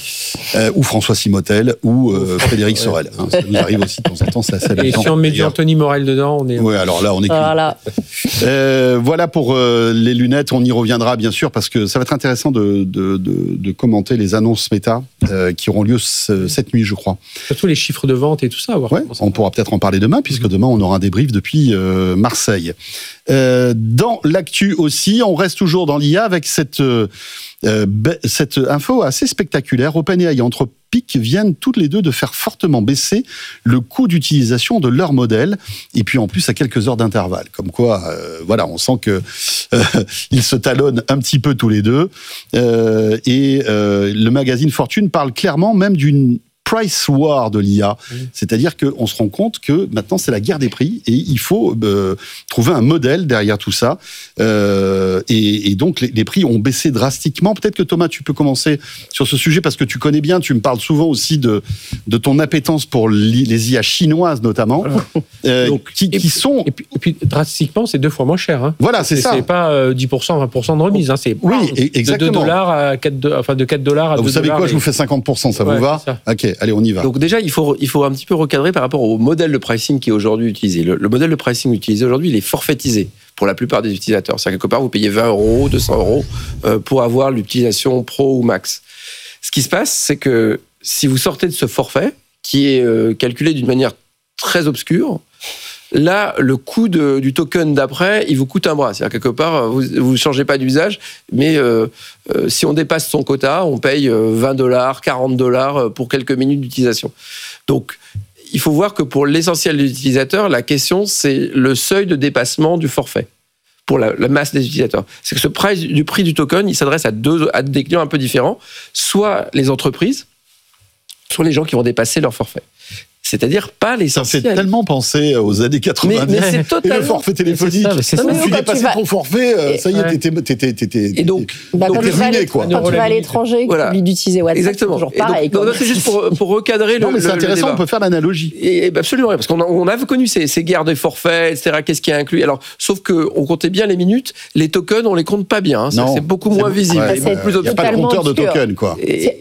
Euh, ou François Simotel, ou euh, Frédéric Sorel. Hein, ça nous arrive aussi de temps en temps, c'est assez Et amusant. si on met du D'ailleurs. Anthony Morel dedans, on est. Ouais, alors là, on est cuit. Voilà. Euh, voilà pour euh, les lunettes, on y reviendra bien sûr parce que ça va être intéressant de, de, de, de commenter les annonces méta euh, qui auront lieu ce- cette nuit, je crois. Surtout les chiffres de vente et tout ça. Voir Ouais, comment ça on pourra peut-être en parler demain puisque demain on aura un débrief depuis euh, Marseille. Euh, dans l'actu aussi, on reste toujours dans l'I A avec cette, euh, euh, be- cette info assez spectaculaire. OpenAI et Anthropic viennent toutes les deux de faire fortement baisser le coût d'utilisation de leur modèle et puis en plus à quelques heures d'intervalle. Comme quoi, euh, voilà, on sent que euh, ils se talonnent un petit peu tous les deux. Euh, et euh, le magazine Fortune parle clairement même d'une price war de l'I A, mmh. c'est-à-dire qu'on se rend compte que maintenant c'est la guerre des prix et il faut euh, trouver un modèle derrière tout ça. Euh, et, et donc les, les prix ont baissé drastiquement. Peut-être que Thomas, tu peux commencer sur ce sujet parce que tu connais bien, tu me parles souvent aussi de, de ton appétence pour les I A chinoises notamment, voilà. euh, donc, qui, et, qui sont... Et puis, et puis drastiquement, c'est deux fois moins cher. Hein. Voilà, c'est, c'est ça. C'est pas euh, dix pour cent, vingt pour cent de remise. Hein. C'est oui, exactement. de deux dollars à quatre, enfin de quatre dollars à deux dollars. Vous savez quoi, et... je vous fais cinquante pour cent, ça ouais, vous va ça. Ok. Allez, on y va. Donc déjà, il faut, il faut un petit peu recadrer par rapport au modèle de pricing qui est aujourd'hui utilisé. Le, le modèle de pricing utilisé aujourd'hui, il est forfaitisé pour la plupart des utilisateurs. C'est-à-dire quelque part, vous payez vingt euros, deux cents euros euh, pour avoir l'utilisation pro ou max. Ce qui se passe, c'est que si vous sortez de ce forfait, qui est euh, calculé d'une manière très obscure, Là, le coût de, du token d'après, il vous coûte un bras. C'est-à-dire, quelque part, vous ne changez pas d'usage, mais euh, euh, si on dépasse son quota, on paye vingt dollars, quarante dollars pour quelques minutes d'utilisation. Donc, il faut voir que pour l'essentiel des utilisateurs, la question, c'est le seuil de dépassement du forfait pour la, la masse des utilisateurs. C'est que ce prix du prix du token, il s'adresse à, deux, à des clients un peu différents, soit les entreprises, soit les gens qui vont dépasser leur forfait. C'est-à-dire pas l'essentiel. Ça fait tellement penser aux années quatre-vingt-dix. Mais, mais c'est totalement... Et le forfait téléphonique. C'est ça, c'est ça. Quand tu dépassais vas... ton forfait, euh, ça y est, ouais. t'étais, t'étais, t'étais, et donc, bah, donc quand, tu ruiné, quoi. quand tu vas à l'étranger, voilà. tu oublies d'utiliser WhatsApp. Exactement. C'est toujours Et pareil. donc, non, c'est juste pour, pour recadrer non, le. mais c'est le, intéressant, le on peut faire l'analogie. Et, et absolument, parce qu'on a, on a connu ces, ces guerres des forfaits, et cetera. Qu'est-ce qui est inclus? Alors, sauf que on comptait bien les minutes, les tokens, on les compte pas bien. Hein. C'est, c'est beaucoup moins visible. Il n'y a pas de compteur de tokens, quoi.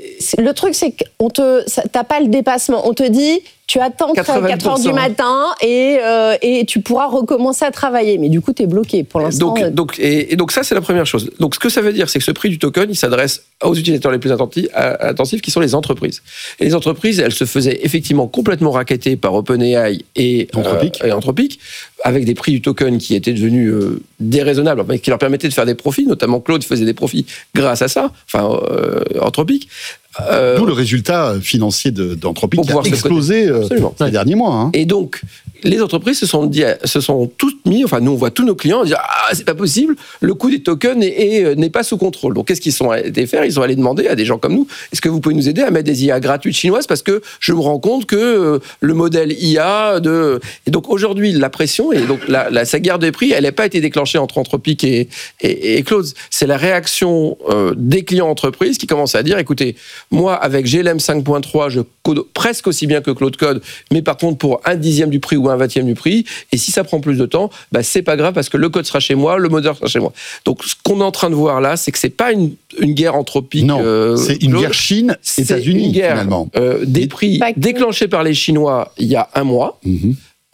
Le truc, c'est que t'as pas le dépassement. On te dit. Tu attends quatre heures du matin et, euh, et tu pourras recommencer à travailler. Mais du coup, tu es bloqué pour l'instant. Donc, donc, et, et donc ça, c'est la première chose. Donc ce que ça veut dire, c'est que ce prix du token, il s'adresse aux utilisateurs les plus intensifs, qui sont les entreprises. Et les entreprises, elles se faisaient effectivement complètement racketter par OpenAI et Anthropic, euh, et Anthropic avec des prix du token qui étaient devenus euh, déraisonnables, mais qui leur permettaient de faire des profits. Notamment Claude faisait des profits grâce à ça, enfin euh, Anthropic. Euh, D'où le résultat financier de, d'Anthropic qui a explosé euh, ces derniers mois. Hein. Et donc, les entreprises se sont, dit, se sont toutes mis, enfin nous on voit tous nos clients dire ah c'est pas possible, le coût des tokens est, est, n'est pas sous contrôle. Donc qu'est-ce qu'ils sont allés faire? Ils sont allés demander à des gens comme nous, est-ce que vous pouvez nous aider à mettre des I A gratuites chinoises parce que je me rends compte que euh, le modèle I A de... Et donc aujourd'hui la pression, et donc la, la, sa guerre des prix, elle n'a pas été déclenchée entre Anthropic et, et, et Claude. C'est la réaction euh, des clients entreprises qui commencent à dire écoutez, moi, avec G L M cinq point trois, je code presque aussi bien que Claude Code, mais par contre pour un dixième du prix ou un vingtième du prix. Et si ça prend plus de temps, bah c'est pas grave parce que le code sera chez moi, le moteur sera chez moi. Donc ce qu'on est en train de voir là, c'est que c'est pas une, une guerre antropique. Non, euh, c'est une Claude, guerre Chine-États-Unis une guerre, finalement. Euh, des prix déclenchés par les Chinois il y a un mois. Mm-hmm.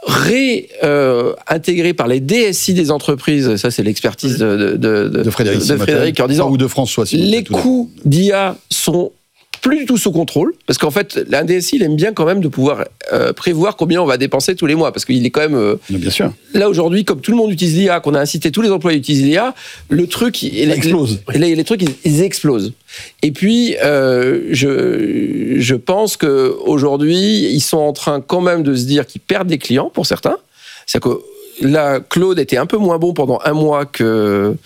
réintégré euh, par les D S I des entreprises, ça c'est l'expertise de, de, de, de, de Frédéric, de Frédéric en disant ou de François, si les coûts d'I A sont plus du tout sous contrôle, parce qu'en fait, l'A D S I, il aime bien quand même de pouvoir euh, prévoir combien on va dépenser tous les mois, parce qu'il est quand même... Euh, bien sûr. Là, aujourd'hui, comme tout le monde utilise l'I A, qu'on a incité tous les employés à utiliser l'I A, le truc... Il, Ça explose. Les, les, les trucs, ils, ils explosent. Et puis, euh, je, je pense qu'aujourd'hui, ils sont en train quand même de se dire qu'ils perdent des clients, pour certains. C'est-à-dire que là, Claude était un peu moins bon pendant un mois que...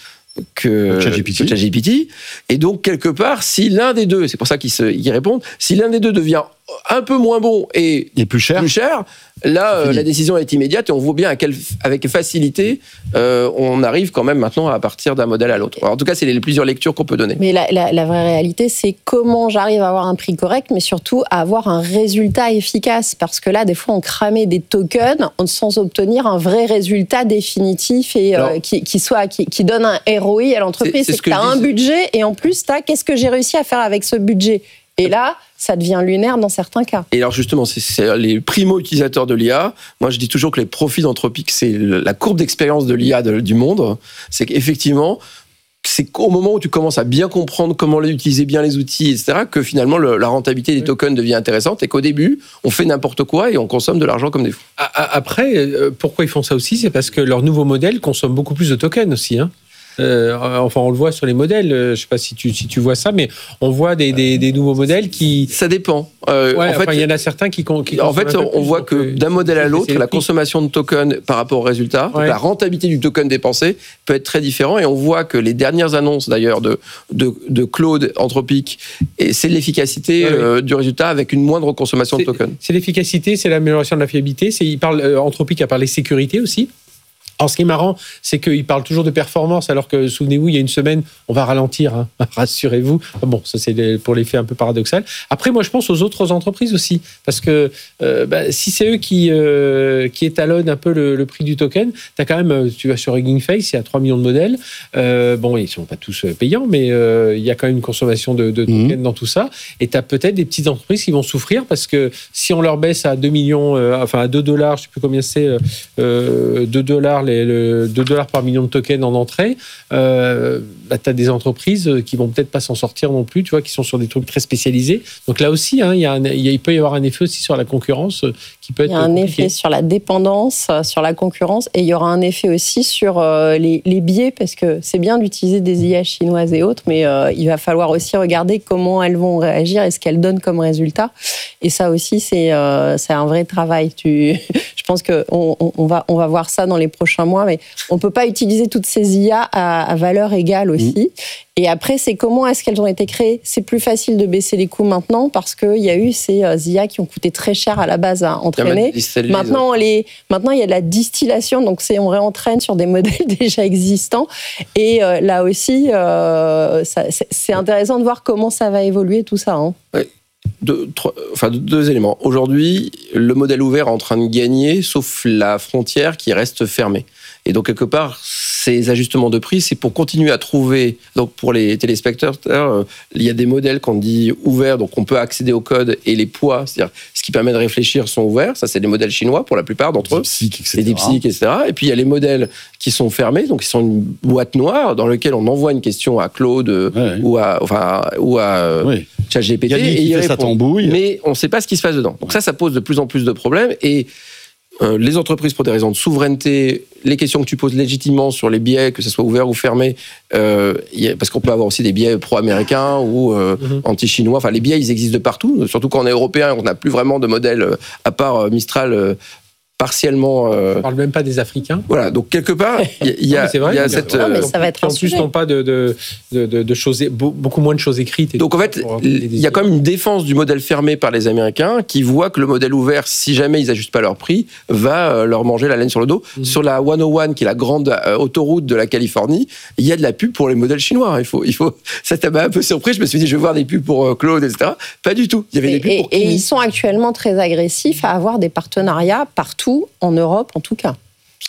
que ChatGPT. Et donc, quelque part, si l'un des deux, c'est pour ça qu'ils, se, qu'ils répondent, si l'un des deux devient un peu moins bon et, et plus cher, plus cher là, euh, la décision est immédiate et on voit bien à quelle, avec facilité euh, on arrive quand même maintenant à partir d'un modèle à l'autre. Alors, en tout cas, c'est les plusieurs lectures qu'on peut donner. Mais la, la, la vraie réalité, c'est comment j'arrive à avoir un prix correct, mais surtout à avoir un résultat efficace. Parce que là, des fois, on cramait des tokens sans obtenir un vrai résultat définitif et Alors, euh, qui, qui, soit, qui, qui donne un R O I à l'entreprise. C'est, c'est, c'est que tu as un budget et en plus, tu as qu'est-ce que j'ai réussi à faire avec ce budget. Et là, ça devient lunaire dans certains cas. Et alors justement, c'est, c'est les primo-utilisateurs de l'I A. Moi, je dis toujours que les profits d'Anthropic, c'est la courbe d'expérience de l'I A de, du monde. C'est qu'effectivement, c'est qu'au moment où tu commences à bien comprendre comment utiliser bien les outils, et cetera, que finalement le, la rentabilité des tokens devient intéressante et qu'au début, on fait n'importe quoi et on consomme de l'argent comme des fous. Après, pourquoi ils font ça aussi? C'est parce que leur nouveau modèle consomme beaucoup plus de tokens aussi, hein. Euh, enfin, on le voit sur les modèles. Je ne sais pas si tu si tu vois ça, mais on voit des des, des nouveaux modèles qui. Ça dépend. Euh, ouais, en fait, il y en a certains qui. qui en fait, on voit que euh, d'un modèle à l'autre, la consommation de tokens par rapport au résultat, ouais. la rentabilité du token dépensé peut être très différent. Et on voit que les dernières annonces d'ailleurs de de, de Claude Anthropic, et c'est l'efficacité ouais, euh, ouais. du résultat avec une moindre consommation c'est, de tokens. C'est l'efficacité, c'est l'amélioration de la fiabilité. C'est il parle euh, Anthropic a parlé sécurité aussi. Alors, ce qui est marrant, c'est qu'il parle toujours de performance, alors que, souvenez-vous, il y a une semaine, on va ralentir, hein, rassurez-vous. Bon, ça, c'est pour l'effet un peu paradoxal. Après, moi, je pense aux autres entreprises aussi, parce que euh, bah, si c'est eux qui, euh, qui étalonnent un peu le, le prix du token, tu as quand même, tu vas sur Hugging Face, il y a trois millions de modèles. Euh, bon, ils ne sont pas tous payants, mais euh, il y a quand même une consommation de, de tokens mmh. dans tout ça. Et tu as peut-être des petites entreprises qui vont souffrir, parce que si on leur baisse à deux millions, euh, enfin à deux dollars, je ne sais plus combien c'est, euh, deux dollars les, le deux dollars par million de tokens en entrée, euh, bah, tu as des entreprises qui vont peut-être pas s'en sortir non plus, tu vois, qui sont sur des trucs très spécialisés. Donc là aussi, hein, il, y a un, il, y a, il peut y avoir un effet aussi sur la concurrence qui peut être. Il y a un compliqué. effet sur la dépendance, sur la concurrence, et il y aura un effet aussi sur euh, les, les biais, parce que c'est bien d'utiliser des I A chinoises et autres, mais euh, il va falloir aussi regarder comment elles vont réagir et ce qu'elles donnent comme résultat. Et ça aussi, c'est, euh, c'est un vrai travail. Tu... Je pense qu'on on, on va, on va voir ça dans les prochains mois, mais on ne peut pas utiliser toutes ces I A à, à valeur égale aussi. Mmh. Et après, c'est comment est-ce qu'elles ont été créées. C'est plus facile de baisser les coûts maintenant parce qu'il y a eu ces I A qui ont coûté très cher à la base à entraîner. Maintenant, les, maintenant, il y a de la distillation, donc c'est, on réentraîne sur des modèles déjà existants. Et euh, là aussi, euh, ça, c'est, c'est intéressant de voir comment ça va évoluer tout ça. Hein. Oui. Deux, trois, enfin, deux éléments. Aujourd'hui, le modèle ouvert est en train de gagner, sauf la frontière qui reste fermée. Et donc, quelque part, ces ajustements de prix, c'est pour continuer à trouver... Donc, pour les téléspectateurs, euh, il y a des modèles qu'on dit ouverts, donc on peut accéder au code, et les poids, c'est-à-dire ce qui permet de réfléchir, sont ouverts. Ça, c'est des modèles chinois, pour la plupart d'entre eux. DeepSeek, et cetera. Les DeepSeek, et cetera. Et puis, il y a les modèles qui sont fermés, donc qui sont une boîte noire, dans laquelle on envoie une question à Claude ouais, ou à, enfin, ou à oui. ChatGPT, et il répond. Mais on ne sait pas ce qui se passe dedans. Donc ça, ça pose de plus en plus de problèmes. Et euh, les entreprises, pour des raisons de souveraineté, les questions que tu poses légitimement sur les biais, que ce soit ouvert ou fermé, euh, y a, parce qu'on peut avoir aussi des biais pro-américains ou euh, mm-hmm. anti-chinois. Enfin, les biais, ils existent de partout. Surtout quand on est européen, on n'a plus vraiment de modèle, euh, à part euh, Mistral... Euh, partiellement. Euh... On ne parle même pas des Africains. Voilà, donc quelque part, il y, y a, non, vrai, y a cette. Non, mais ça va être en plus, n'ont pas de, de, de, de choses, beaucoup moins de choses écrites. Et donc en fait, il y a quand même une défense du modèle fermé par les Américains qui voient que le modèle ouvert, si jamais ils n'ajustent pas leur prix, va leur manger la laine sur le dos. Mm-hmm. Sur la cent un, qui est la grande autoroute de la Californie, il y a de la pub pour les modèles chinois. Il faut, il faut. Ça m'a un peu surpris. Je me suis dit, je vais voir des pubs pour Claude, et cetera. Pas du tout. Il y avait et, des pubs et, pour. Et ils sont actuellement très agressifs à avoir des partenariats partout en Europe. En tout cas.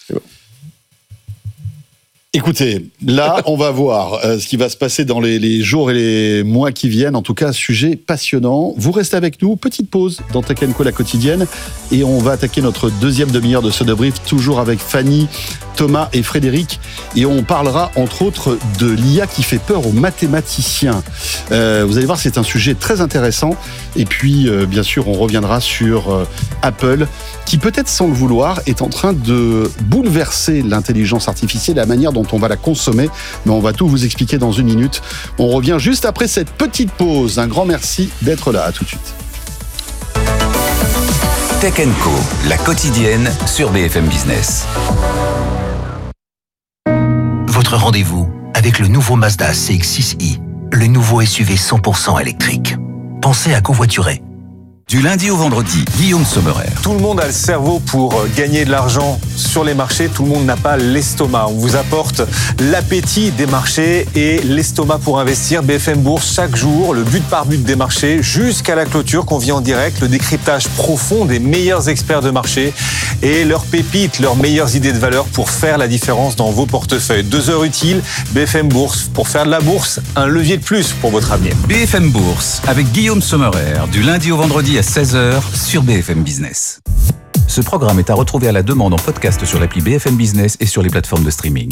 Écoutez, là, on va voir euh, ce qui va se passer dans les, les jours et les mois qui viennent. En tout cas, sujet passionnant. Vous restez avec nous. Petite pause dans Tech and Co, la quotidienne. Et on va attaquer notre deuxième demi-heure de ce débrief, toujours avec Fanny, Thomas et Frédéric. Et on parlera, entre autres, de l'I A qui fait peur aux mathématiciens. Euh, vous allez voir, c'est un sujet très intéressant. Et puis, euh, bien sûr, on reviendra sur euh, Apple, qui peut-être sans le vouloir, est en train de bouleverser l'intelligence artificielle, la manière dont on va la consommer. Mais on va tout vous expliquer dans une minute. On revient juste après cette petite pause. Un grand merci d'être là. À tout de suite. Tech and Co, la quotidienne sur B F M Business. Votre rendez-vous avec le nouveau Mazda C X six i, le nouveau S U V cent pour cent électrique. Pensez à covoiturer. Du lundi au vendredi, Guillaume Sommerer. Tout le monde a le cerveau pour gagner de l'argent sur les marchés. Tout le monde n'a pas l'estomac. On vous apporte l'appétit des marchés et l'estomac pour investir. B F M Bourse, chaque jour, le but par but des marchés jusqu'à la clôture qu'on vit en direct. Le décryptage profond des meilleurs experts de marché et leurs pépites, leurs meilleures idées de valeur pour faire la différence dans vos portefeuilles. Deux heures utiles, B F M Bourse. Pour faire de la bourse, un levier de plus pour votre avenir. B F M Bourse avec Guillaume Sommerer, du lundi au vendredi à seize heures sur B F M Business. Ce programme est à retrouver à la demande en podcast sur l'appli B F M Business et sur les plateformes de streaming.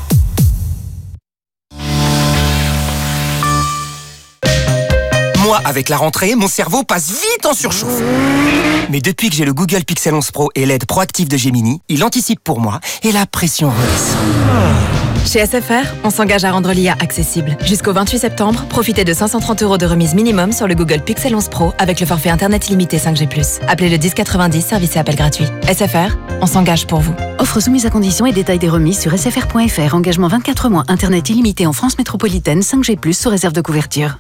Moi, avec la rentrée, mon cerveau passe vite en surchauffe. Mais depuis que j'ai le Google Pixel onze Pro et l'aide proactive de Gemini, il anticipe pour moi et la pression redescend. Chez S F R, on s'engage à rendre l'I A accessible. Jusqu'au vingt-huit septembre, profitez de cinq cent trente euros de remise minimum sur le Google Pixel onze Pro avec le forfait Internet illimité cinq G plus. Appelez le dix quatre-vingt-dix, service et appel gratuit. S F R, on s'engage pour vous. Offre soumise à conditions et détails des remises sur s f r point f r. Engagement vingt-quatre mois, Internet illimité en France métropolitaine, cinq G plus, sous réserve de couverture.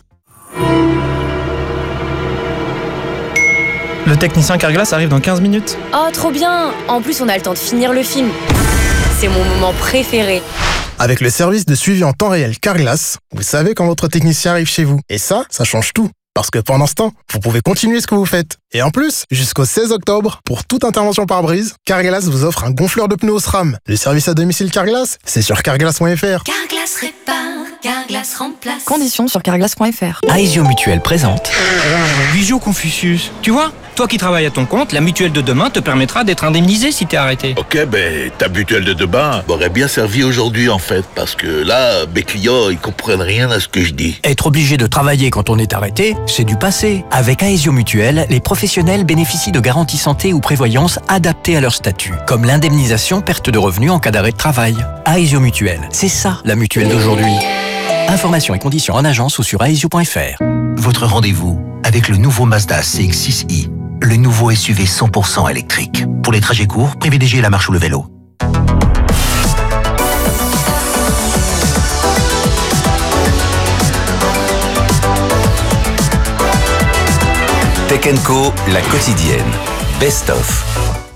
Le technicien Carglass arrive dans quinze minutes. Oh, trop bien! En plus, on a le temps de finir le film. C'est mon moment préféré. Avec le service de suivi en temps réel Carglass, vous savez quand votre technicien arrive chez vous. Et ça, ça change tout. Parce que pendant ce temps, vous pouvez continuer ce que vous faites. Et en plus, jusqu'au seize octobre, pour toute intervention par brise, Carglass vous offre un gonfleur de pneus au SRAM. Le service à domicile Carglass, c'est sur carglass point f r. Carglass répare, Carglass remplace. Conditions sur carglass point f r. Aesio Mutuel présente Visio Confucius. Tu vois, Toi qui travailles à ton compte, la mutuelle de demain te permettra d'être indemnisé si t'es arrêté. Ok, ben ta mutuelle de demain m'aurait bien servi aujourd'hui en fait, parce que là, mes clients, ils comprennent rien à ce que je dis. Être obligé de travailler quand on est arrêté, c'est du passé. Avec Aesio Mutuelle, les professionnels bénéficient de garanties santé ou prévoyance adaptées à leur statut, comme l'indemnisation perte de revenus en cas d'arrêt de travail. Aesio Mutuelle, c'est ça la mutuelle d'aujourd'hui. Informations et conditions en agence ou sur aesio point f r. Votre rendez-vous avec le nouveau Mazda C X six i. Le nouveau S U V cent pour cent électrique. Pour les trajets courts, privilégiez la marche ou le vélo. Tech and Co, la quotidienne. Best of.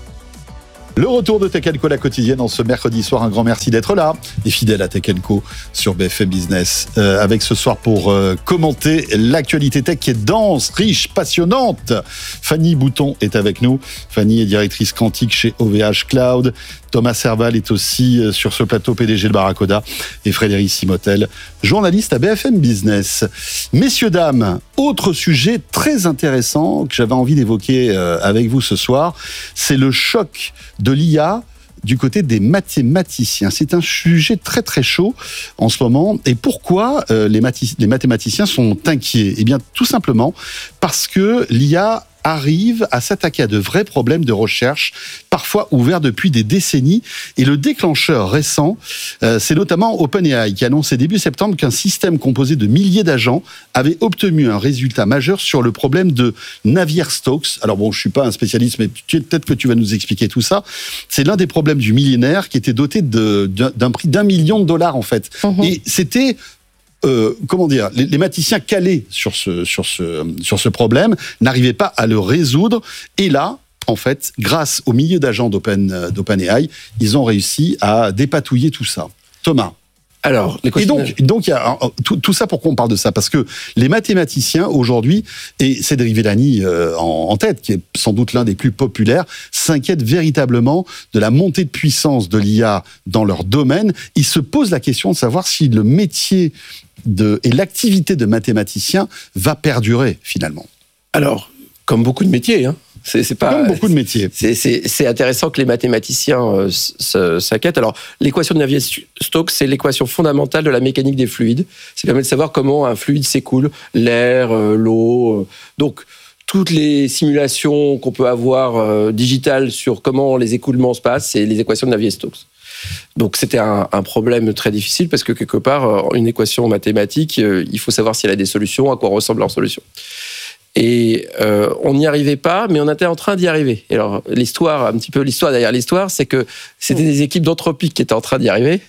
Le retour de Tech and Co, la quotidienne, en ce mercredi soir. Un grand merci d'être là et fidèle à Tech and Co sur B F M Business. Euh, avec ce soir pour euh, commenter l'actualité tech qui est dense, riche, passionnante. Fanny Bouton est avec nous. Fanny est directrice quantique chez O V H Cloud. Thomas Serval est aussi euh, sur ce plateau, P D G de Barracoda. Et Frédéric Simotel, journaliste à B F M Business. Messieurs, dames, autre sujet très intéressant que j'avais envie d'évoquer euh, avec vous ce soir, c'est le choc de l'I A du côté des mathématiciens. C'est un sujet très très chaud en ce moment. Et pourquoi euh, les, mathi- les mathématiciens sont inquiets ? Eh bien, tout simplement parce que l'I A arrive à s'attaquer à de vrais problèmes de recherche, parfois ouverts depuis des décennies. Et le déclencheur récent, euh, c'est notamment OpenAI, qui annonçait début septembre qu'un système composé de milliers d'agents avait obtenu un résultat majeur sur le problème de Navier-Stokes. Alors bon, je suis pas un spécialiste, mais tu, peut-être que tu vas nous expliquer tout ça. C'est l'un des problèmes du millénaire qui était doté de, d'un, d'un prix d'un million de dollars, en fait. Mmh. Et c'était... Euh, comment dire, les, les mathématiciens calés sur ce, sur ce, sur ce problème n'arrivaient pas à le résoudre. Et là, en fait, grâce au milliers d'agents d'Open, d'OpenAI, ils ont réussi à dépatouiller tout ça. Thomas. Alors, et donc, donc il y a tout, tout ça. Pourquoi on parle de ça ? Parce que les mathématiciens aujourd'hui, et Cédric Villani euh, en, en tête, qui est sans doute l'un des plus populaires, s'inquiètent véritablement de la montée de puissance de l'I A dans leur domaine. Ils se posent la question de savoir si le métier de, et l'activité de mathématicien va perdurer finalement. Alors, comme beaucoup de métiers, hein. C'est, c'est pas comme beaucoup de métiers. C'est, c'est, c'est intéressant que les mathématiciens euh, s'inquiètent. Alors, l'équation de Navier-Stokes, c'est l'équation fondamentale de la mécanique des fluides. Ça permet de savoir comment un fluide s'écoule, l'air, euh, l'eau. Euh. Donc, toutes les simulations qu'on peut avoir euh, digitales sur comment les écoulements se passent, c'est les équations de Navier-Stokes. Donc, c'était un, un problème très difficile parce que quelque part, une équation mathématique, euh, il faut savoir si elle a des solutions, à quoi ressemble leur solution. Et euh, on n'y arrivait pas, mais on était en train d'y arriver. Et alors, l'histoire, un petit peu l'histoire derrière l'histoire, c'est que c'était des équipes d'Anthropic qui étaient en train d'y arriver.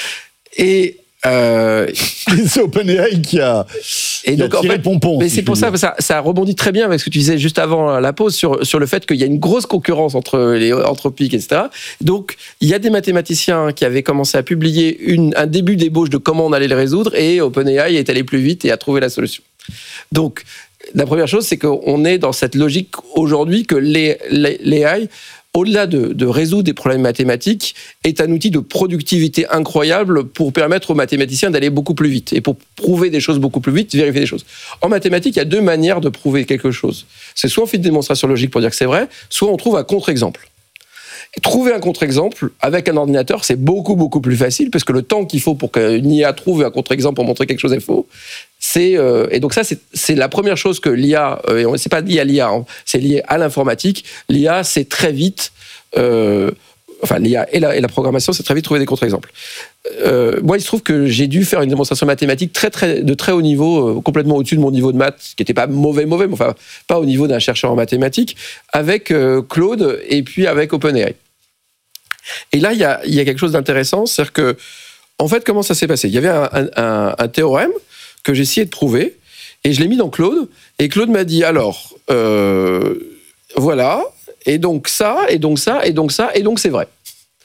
Et euh, c'est OpenAI qui a, et donc, qui a tiré en fait, le pompon. Mais c'est pour ça, ça, ça rebondit très bien avec ce que tu disais juste avant la pause sur, sur le fait qu'il y a une grosse concurrence entre les Anthropic, et cetera. Donc, il y a des mathématiciens qui avaient commencé à publier une, un début d'ébauche de comment on allait le résoudre, et OpenAI est allé plus vite et a trouvé la solution. Donc, la première chose, c'est qu'on est dans cette logique aujourd'hui que l'A I, au-delà de, de résoudre des problèmes mathématiques, est un outil de productivité incroyable pour permettre aux mathématiciens d'aller beaucoup plus vite et pour prouver des choses beaucoup plus vite, vérifier des choses. En mathématiques, il y a deux manières de prouver quelque chose. C'est soit on fait une démonstration logique pour dire que c'est vrai, soit on trouve un contre-exemple. Et trouver un contre-exemple avec un ordinateur, c'est beaucoup, beaucoup plus facile parce que le temps qu'il faut pour qu'une I A trouve un contre-exemple pour montrer quelque chose est faux, c'est... Euh, et donc ça, c'est, c'est la première chose que l'I A... Euh, c'est pas lié à l'I A, hein, c'est lié à l'informatique. L'I A, c'est très vite... Euh, enfin, l'I A et la, et la programmation, c'est très vite trouver des contre-exemples. Euh, moi, il se trouve que j'ai dû faire une démonstration mathématique très, très, de très haut niveau, euh, complètement au-dessus de mon niveau de maths, qui n'était pas mauvais, mauvais, mais enfin, pas au niveau d'un chercheur en mathématiques, avec euh, Claude et puis avec OpenAI. Et là, il y a, il y a quelque chose d'intéressant, c'est-à-dire que, en fait, comment ça s'est passé ? Il y avait un, un, un théorème que j'ai essayé de prouver, et je l'ai mis dans Claude, et Claude m'a dit, alors, euh, voilà, et donc ça, et donc ça, et donc ça, et donc c'est vrai.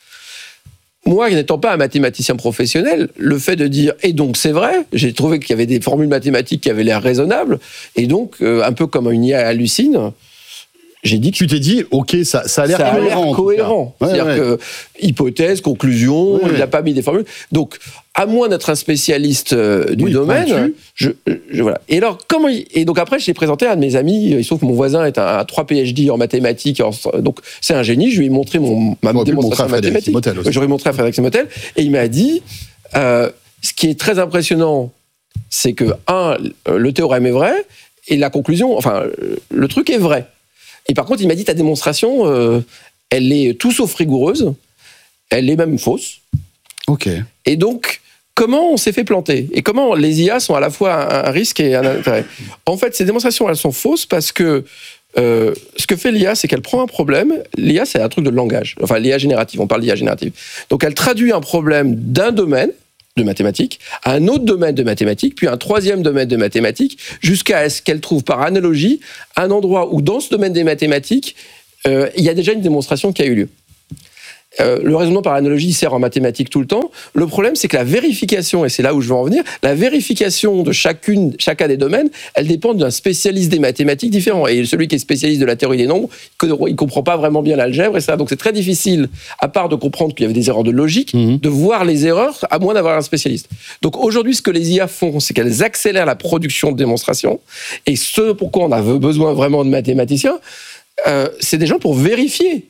Moi, n'étant pas un mathématicien professionnel, le fait de dire « et donc c'est vrai », j'ai trouvé qu'il y avait des formules mathématiques qui avaient l'air raisonnables, et donc, euh, un peu comme une I A hallucine, J'ai dit que tu t'es dit, ok, ça, ça a l'air ça cohérent. A l'air cohérent. Ouais, C'est-à-dire ouais. que hypothèse, conclusion, Ouais, il ouais. n'a pas mis des formules. Donc, à moins d'être un spécialiste euh, du Oui, domaine, pointu. je, je voilà. Et alors, comment il, et donc après, je l'ai présenté à un de mes amis. Il se trouve que mon voisin est un, un trois P H D en mathématiques, en- donc c'est un génie. Je lui ai montré mon ma T'aurais pu le montrer démonstration à Frédéric mathématique. Simotel aussi. J'aurais montré à Frédéric Simotel, et il m'a dit, euh, ce qui est très impressionnant, c'est que un, le théorème est vrai, et la conclusion, enfin, le truc est vrai. Et par contre, il m'a dit, ta démonstration, euh, elle est tout sauf rigoureuse, elle est même fausse. Ok. Et donc, comment on s'est fait planter? Et comment les I A sont à la fois un, un risque et un intérêt? En fait, ces démonstrations, elles sont fausses parce que euh, ce que fait l'I A, c'est qu'elle prend un problème. L'I A, c'est un truc de langage. Enfin, l'I A générative, on parle d'I A générative. Donc, elle traduit un problème d'un domaine de mathématiques à un autre domaine de mathématiques, puis un troisième domaine de mathématiques, jusqu'à ce qu'elle trouve par analogie un endroit où, dans ce domaine des mathématiques, euh, il y a déjà une démonstration qui a eu lieu. Euh, le raisonnement par analogie sert en mathématiques tout le temps. Le problème, c'est que la vérification, et c'est là où je veux en venir, la vérification de chacune, chacun des domaines, elle dépend d'un spécialiste des mathématiques différent. Et celui qui est spécialiste de la théorie des nombres, il ne comprend pas vraiment bien l'algèbre, et ça. Donc c'est très difficile, à part de comprendre qu'il y avait des erreurs de logique, mmh. de voir les erreurs, à moins d'avoir un spécialiste. Donc aujourd'hui, ce que les I A font, c'est qu'elles accélèrent la production de démonstrations. Et ce pourquoi on a besoin vraiment de mathématiciens, euh, c'est des gens pour vérifier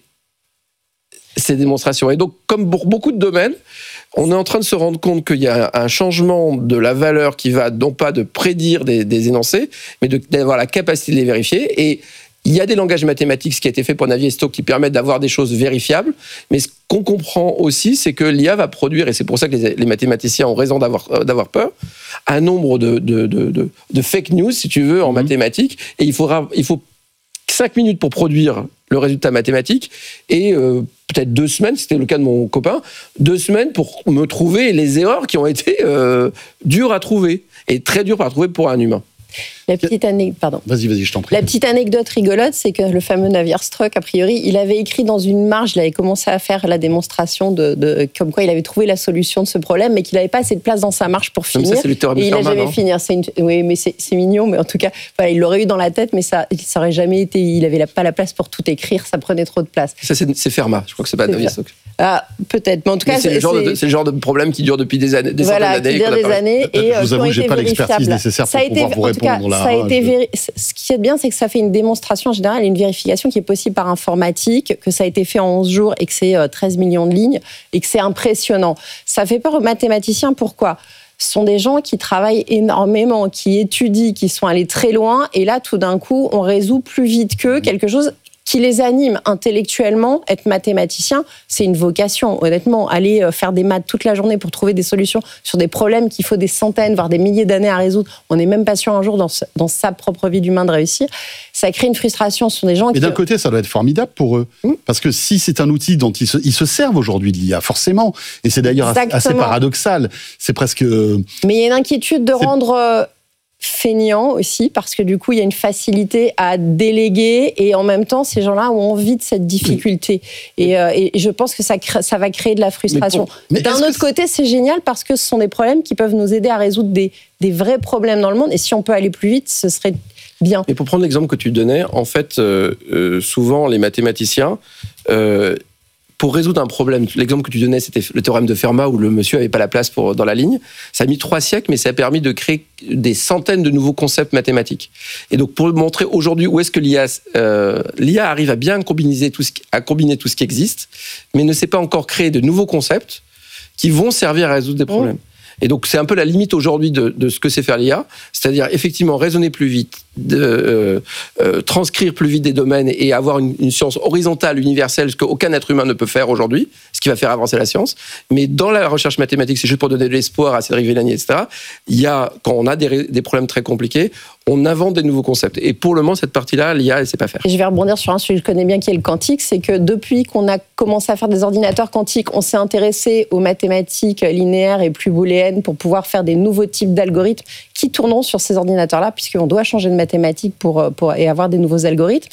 ces démonstrations. Et donc, comme pour beaucoup de domaines, on est en train de se rendre compte qu'il y a un changement de la valeur qui va non pas de prédire des, des énoncés, mais de, d'avoir la capacité de les vérifier. Et il y a des langages mathématiques, ce qui a été fait pour Navier-Stokes, qui permettent d'avoir des choses vérifiables. Mais ce qu'on comprend aussi, c'est que l'I A va produire, et c'est pour ça que les, les mathématiciens ont raison d'avoir, d'avoir peur, un nombre de, de, de, de, de fake news, si tu veux, en mmh. mathématiques. Et il faudra, il faut cinq minutes pour produire le résultat mathématique et euh, peut-être deux semaines, c'était le cas de mon copain, deux semaines pour me trouver les erreurs qui ont été euh, dures à trouver et très dures à trouver pour un humain. La petite anecdote, pardon. Vas-y, vas-y, je t'en prie. La petite anecdote rigolote, c'est que le fameux Navier-Stokes, a priori, il avait écrit dans une marge, il avait commencé à faire la démonstration de, de comme quoi il avait trouvé la solution de ce problème, mais qu'il n'avait pas assez de place dans sa marge pour finir. Comme ça, c'est le théorème de et il n'a jamais non fini. C'est une, oui, mais c'est, c'est mignon, mais en tout cas, voilà, il l'aurait eu dans la tête, mais ça, ça aurait jamais été. Il n'avait pas la place pour tout écrire, ça prenait trop de place. Ça, c'est, c'est Fermat. Je crois que c'est pas Navier-Stokes. Ah, peut-être, mais en tout cas, c'est, c'est, le genre de, c'est le genre de problème qui dure depuis des années, des voilà, centaines d'années. Qui dure des années et je vous avoue que j'ai pas l'expertise nécessaire pour pouvoir vous répondre là. Ça a été véri... Ce qui est bien, c'est que ça fait une démonstration en général, une vérification qui est possible par informatique, que ça a été fait en onze jours et que c'est treize millions de lignes et que c'est impressionnant. Ça fait peur aux mathématiciens. Pourquoi ? Ce sont des gens qui travaillent énormément, qui étudient, qui sont allés très loin et là, tout d'un coup, on résout plus vite qu'eux quelque chose qui les anime intellectuellement. Être mathématicien, c'est une vocation. Honnêtement, aller faire des maths toute la journée pour trouver des solutions sur des problèmes qu'il faut des centaines, voire des milliers d'années à résoudre, on n'est même pas sûr un jour dans, dans sa propre vie d'humain de réussir. Ça crée une frustration. Ce sont des gens Mais qui... d'un côté, ça doit être formidable pour eux. Mmh. Parce que si c'est un outil dont ils se, ils se servent aujourd'hui de l'I A, forcément, et c'est d'ailleurs Exactement. assez paradoxal, c'est presque... Mais il y a une inquiétude de c'est... rendre... feignant aussi, parce que du coup, il y a une facilité à déléguer et en même temps, ces gens-là ont envie de cette difficulté. Et, euh, et je pense que ça, crée, ça va créer de la frustration. Mais pour, mais D'un autre côté, c'est génial parce que ce sont des problèmes qui peuvent nous aider à résoudre des, des vrais problèmes dans le monde et si on peut aller plus vite, ce serait bien. Et pour prendre l'exemple que tu donnais, en fait, euh, euh, souvent, les mathématiciens... Euh, pour résoudre un problème, l'exemple que tu donnais, c'était le théorème de Fermat où le monsieur n'avait pas la place pour, dans la ligne. Ça a mis trois siècles, mais ça a permis de créer des centaines de nouveaux concepts mathématiques. Et donc, pour montrer aujourd'hui où est-ce que l'I A, euh, l'I A arrive à bien combiner tout, ce qui, à combiner tout ce qui existe, mais ne sait pas encore créer de nouveaux concepts qui vont servir à résoudre des problèmes. Mmh. Et donc, c'est un peu la limite aujourd'hui de, de ce que sait faire l'I A, c'est-à-dire effectivement raisonner plus vite, de, euh, euh, transcrire plus vite des domaines et avoir une, une science horizontale, universelle, ce qu'aucun être humain ne peut faire aujourd'hui, ce qui va faire avancer la science. Mais dans la recherche mathématique, c'est juste pour donner de l'espoir à Cédric Villani, et cetera, il y a, quand on a des, des problèmes très compliqués, on invente des nouveaux concepts. Et pour le moment, cette partie-là, l'I A, elle ne sait pas faire. Et je vais rebondir sur un sujet que je connais bien, qui est le quantique. C'est que depuis qu'on a commencé à faire des ordinateurs quantiques, on s'est intéressé aux mathématiques linéaires et plus booléennes pour pouvoir faire des nouveaux types d'algorithmes qui tourneront sur ces ordinateurs-là, puisqu'on doit changer de mathématiques pour, pour, et avoir des nouveaux algorithmes.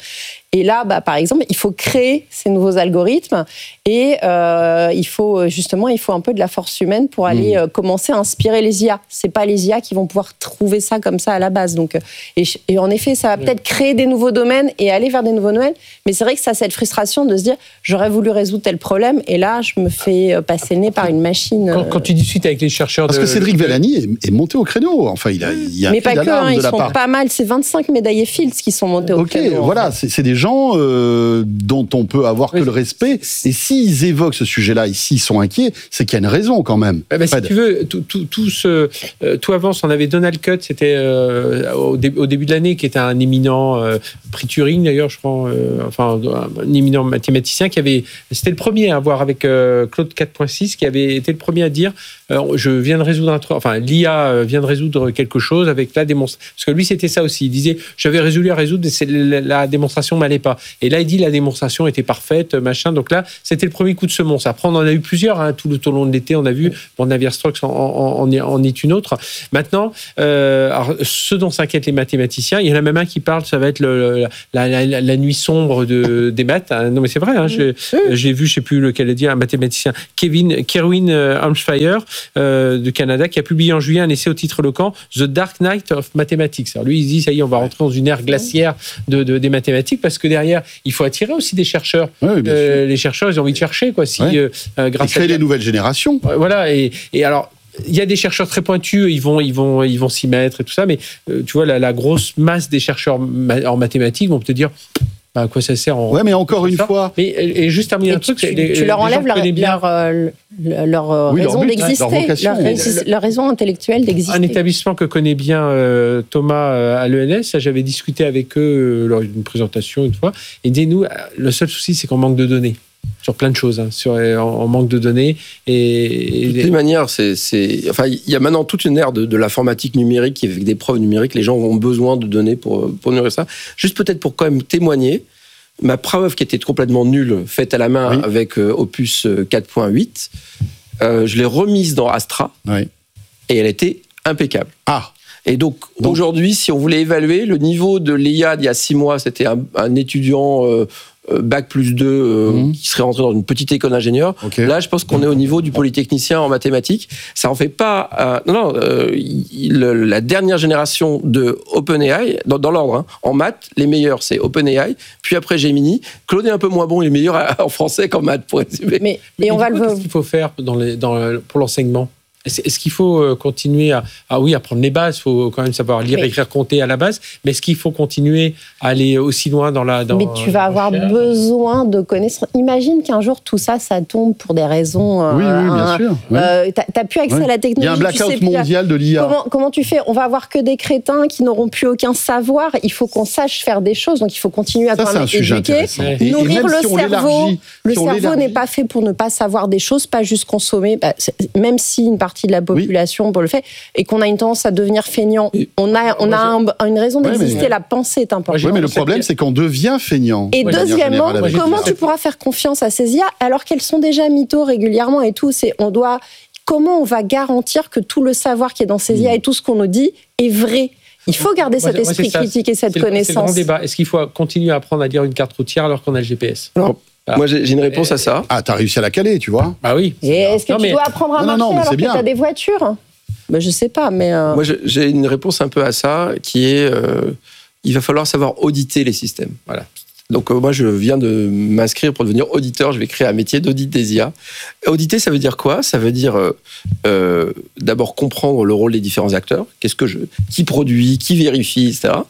Et là, bah, par exemple, il faut créer ces nouveaux algorithmes et euh, il faut justement, il faut un peu de la force humaine pour aller mmh. euh, commencer à inspirer les I A. C'est pas les I A qui vont pouvoir trouver ça comme ça à la base. Donc, et, et en effet, ça va peut-être mmh. créer des nouveaux domaines et aller vers des nouveaux domaines. Mais c'est vrai que ça, cette frustration de se dire, j'aurais voulu résoudre tel problème et là, je me fais passer le nez par une machine. Quand, quand tu discutes avec les chercheurs, parce de... que Cédric Vellani est, est monté au créneau. Enfin, il a, il y a mais pas que, hein, ils de la sont part. pas mal. C'est vingt-cinq médaillés Fields qui sont montés au Ok, créneau. Ok, voilà, c'est, c'est des gens euh, dont on peut avoir oui. que le respect. Et s'ils évoquent ce sujet-là, et s'ils sont inquiets, c'est qu'il y a une raison quand même. Eh ben, si tu veux, tout, tout, tout, ce, euh, tout avance. On avait Donald Cutt, c'était euh, au, dé, au début de l'année, qui était un éminent euh, prix Turing d'ailleurs, je crois, euh, enfin un éminent mathématicien qui avait, c'était le premier à voir avec euh, Claude quatre point six, qui avait été le premier à dire, euh, je viens de résoudre un truc, enfin l'I A vient de résoudre quelque chose avec la démonstration. Parce que lui, c'était ça aussi. Il disait, j'avais résolu à résoudre, mais la, la démonstration m'allait pas. Et là, il dit, la démonstration était parfaite, machin. Donc là, c'était le premier coup de semonce. Après, on en a eu plusieurs, hein, tout le tout au long de l'été. On a vu, bon, Navier-Stokes en, en, en, en est une autre. Maintenant, euh, alors, ce dont s'inquiètent les mathématiciens, il y en a même un qui parle, ça va être le, la, la, la, la nuit sombre de, des maths. Hein. Non, mais c'est vrai. Hein, j'ai, j'ai vu, je sais plus lequel a dit, un mathématicien, Kevin, Kerwin Hampshire euh, de Canada, qui a publié en juillet un essai au titre éloquent, The Dark Knight of Mathematics. Alors lui, il dit, ça y est, on va rentrer dans une ère glaciaire de, de, des mathématiques, parce que derrière, il faut attirer aussi des chercheurs. Oui, euh, les chercheurs, ils ont envie de chercher, quoi. Si, ouais. euh, grâce et créer à les nouvelles générations. Voilà. Et, et alors, il y a des chercheurs très pointus, ils vont, ils vont, ils vont s'y mettre et tout ça, mais euh, tu vois, la, la grosse masse des chercheurs en mathématiques vont te dire. À quoi ça sert en... Ouais, mais encore une ça. fois. Mais et juste terminer un truc, tu, les, tu leur enlèves leur, bien... leur, euh, leur oui, raison leur but, d'exister, leur, leur, leur, leur raison intellectuelle d'exister. Un établissement que connaît bien euh, Thomas euh, à l'E N S, j'avais discuté avec eux euh, lors d'une présentation une fois, et dis-nous, le seul souci, c'est qu'on manque de données. Sur plein de choses, hein, sur, en, en manque de données. Et, et de toute manière, c'est, c'est, enfin, il y a maintenant toute une ère de, de l'informatique numérique qui, avec des preuves numériques, les gens ont besoin de données pour, pour nourrir ça. Juste peut-être pour quand même témoigner, ma preuve qui était complètement nulle, faite à la main oui. avec euh, Opus quatre point huit, euh, je l'ai remise dans Astra oui. et elle était impeccable. Ah. Et donc, donc, aujourd'hui, si on voulait évaluer le niveau de l'I A d'il y a six mois, c'était un, un étudiant euh, bac plus deux euh, mmh. qui serait rentré dans une petite école d'ingénieur. Okay. Là, je pense qu'on est au niveau du polytechnicien en mathématiques. Ça en fait pas... Euh, non, non euh, il, la dernière génération de OpenAI, dans, dans l'ordre, hein, en maths, les meilleurs, c'est OpenAI, puis après Gemini. Claude est un peu moins bon, il est meilleur en français qu'en maths, pour résumer. Mais, mais et on va le... Qu'est-ce qu'il faut faire dans les, dans, pour l'enseignement ? Est-ce qu'il faut continuer à, ah oui, apprendre les bases, il faut quand même savoir lire, mais, écrire, compter à la base, mais est-ce qu'il faut continuer à aller aussi loin dans la... Dans, mais tu vas avoir recherche. besoin de connaissances. Imagine qu'un jour, tout ça, ça tombe pour des raisons... Oui, euh, oui, bien un, sûr. Oui. Euh, tu n'as plus accès oui. à la technologie. Il y a un blackout tu sais mondial de l'I A. Comment, comment tu fais ? On va avoir que des crétins qui n'auront plus aucun savoir. Il faut qu'on sache faire des choses, donc il faut continuer à ça, quand même éduquer. Et, nourrir et le si cerveau. Le si cerveau n'est pas fait pour ne pas savoir des choses, pas juste consommer. Bah, même si une partie de la population... Oui. pour le fait, et qu'on a une tendance à devenir feignant. On a, on a un, une raison d'exister, ouais, mais... la pensée est importante. Oui, mais le problème, c'est qu'on devient feignant. Et ouais, deuxièmement, comment tu pourras faire confiance à ces I A alors qu'elles sont déjà mythos régulièrement et tout, c'est, on doit, comment on va garantir que tout le savoir qui est dans ces I A et tout ce qu'on nous dit est vrai ? Il faut garder cet esprit ouais, critique et cette c'est connaissance. C'est le grand débat. Est-ce qu'il faut continuer à apprendre à lire une carte routière alors qu'on a le G P S ? Non. Ah. Moi, j'ai, j'ai une réponse à ça. Ah, t'as réussi à la caler, tu vois ? Ah oui. Et est-ce que non, tu mais... dois apprendre à non, marcher non, non, alors que tu as des voitures ? Ben, je sais pas, mais... Euh... Moi, j'ai une réponse un peu à ça, qui est... Euh, il va falloir savoir auditer les systèmes. Voilà. Donc, euh, moi, je viens de m'inscrire pour devenir auditeur. Je vais créer un métier d'audit des I A. Auditer, ça veut dire quoi ? Ça veut dire euh, euh, d'abord comprendre le rôle des différents acteurs. Qu'est-ce que je... Qui produit, qui vérifie, et cetera.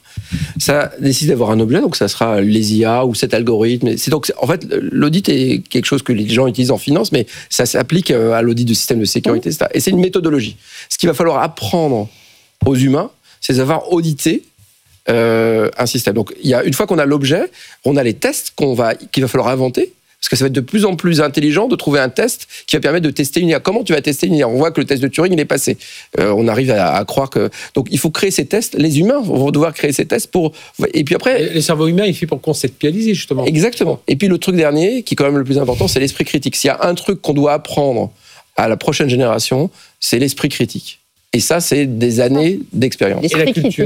Ça nécessite d'avoir un objet, donc ça sera les I A ou cet algorithme. C'est donc, en fait, l'audit est quelque chose que les gens utilisent en finance, mais ça s'applique à l'audit de système de sécurité, et cetera. Et c'est une méthodologie. Ce qu'il va falloir apprendre aux humains, c'est de savoir auditer euh, un système. Donc, il y a, une fois qu'on a l'objet, on a les tests qu'on va, qu'il va falloir inventer. Parce que ça va être de plus en plus intelligent de trouver un test qui va permettre de tester une I A. Comment tu vas tester une I A ? On voit que le test de Turing, il est passé. Euh, on arrive à, à croire que... Donc, il faut créer ces tests. Les humains vont devoir créer ces tests pour... Et puis après... Les cerveaux humains, il fait pour conceptualiser, justement. Exactement. Et puis, le truc dernier, qui est quand même le plus important, c'est l'esprit critique. S'il y a un truc qu'on doit apprendre à la prochaine génération, c'est l'esprit critique. Et ça, c'est des années d'expérience. Et la culture.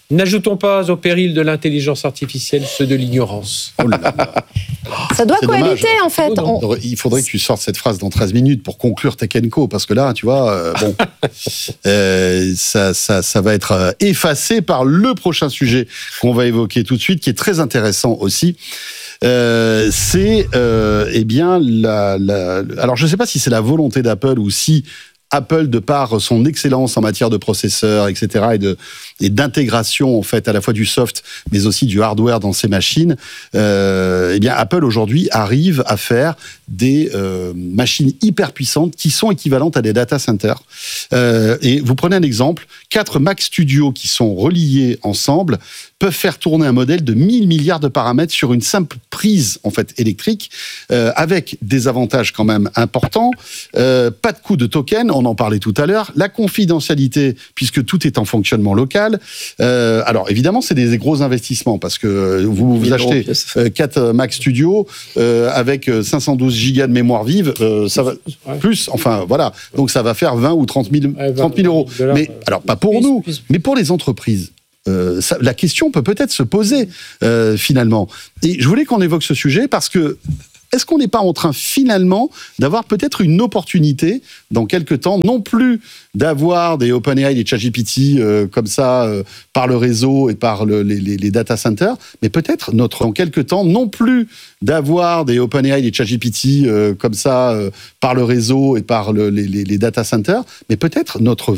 N'ajoutons pas au péril de l'intelligence artificielle ceux de l'ignorance. Oh là là. Ça doit C'est cohabiter, dommage. en fait. On- Il faudrait que tu sortes cette phrase dans treize minutes pour conclure Tech and Co, parce que là, tu vois, euh, bon, euh, ça, ça, ça va être euh, effacé par le prochain sujet qu'on va évoquer tout de suite, qui est très intéressant aussi. Euh, c'est, euh, eh bien, la, la, alors je ne sais pas si c'est la volonté d'Apple ou si Apple, de par son excellence en matière de processeurs, et cetera, et, de, et d'intégration en fait à la fois du soft, mais aussi du hardware dans ses machines, euh, eh bien Apple aujourd'hui arrive à faire des euh, machines hyper puissantes qui sont équivalentes à des data centers. Euh, et vous prenez un exemple, quatre Mac Studio qui sont reliés ensemble peuvent faire tourner un modèle de mille milliards de paramètres sur une simple prise en fait électrique, euh, avec des avantages quand même importants. Euh, pas de coût de token, on en parlait tout à l'heure. La confidentialité, puisque tout est en fonctionnement local. Euh, alors évidemment, c'est des gros investissements parce que vous, vous achetez euh, quatre Mac Studio euh, avec cinq cent douze gigas de mémoire vive, euh, ça va plus. Enfin voilà, donc ça va faire vingt ou trente mille euros. Mais alors pas pour nous, mais pour les entreprises. Euh, ça, la question peut peut-être se poser euh, finalement. Et je voulais qu'on évoque ce sujet parce que est-ce qu'on n'est pas en train finalement d'avoir peut-être une opportunité dans quelques temps, non plus d'avoir des OpenAI, des ChatGPT euh, comme ça euh, par le réseau et par le, les, les, les data centers, mais peut-être notre en quelques temps, non plus d'avoir des OpenAI, des ChatGPT euh, comme ça euh, par le réseau et par le, les, les, les data centers, mais peut-être notre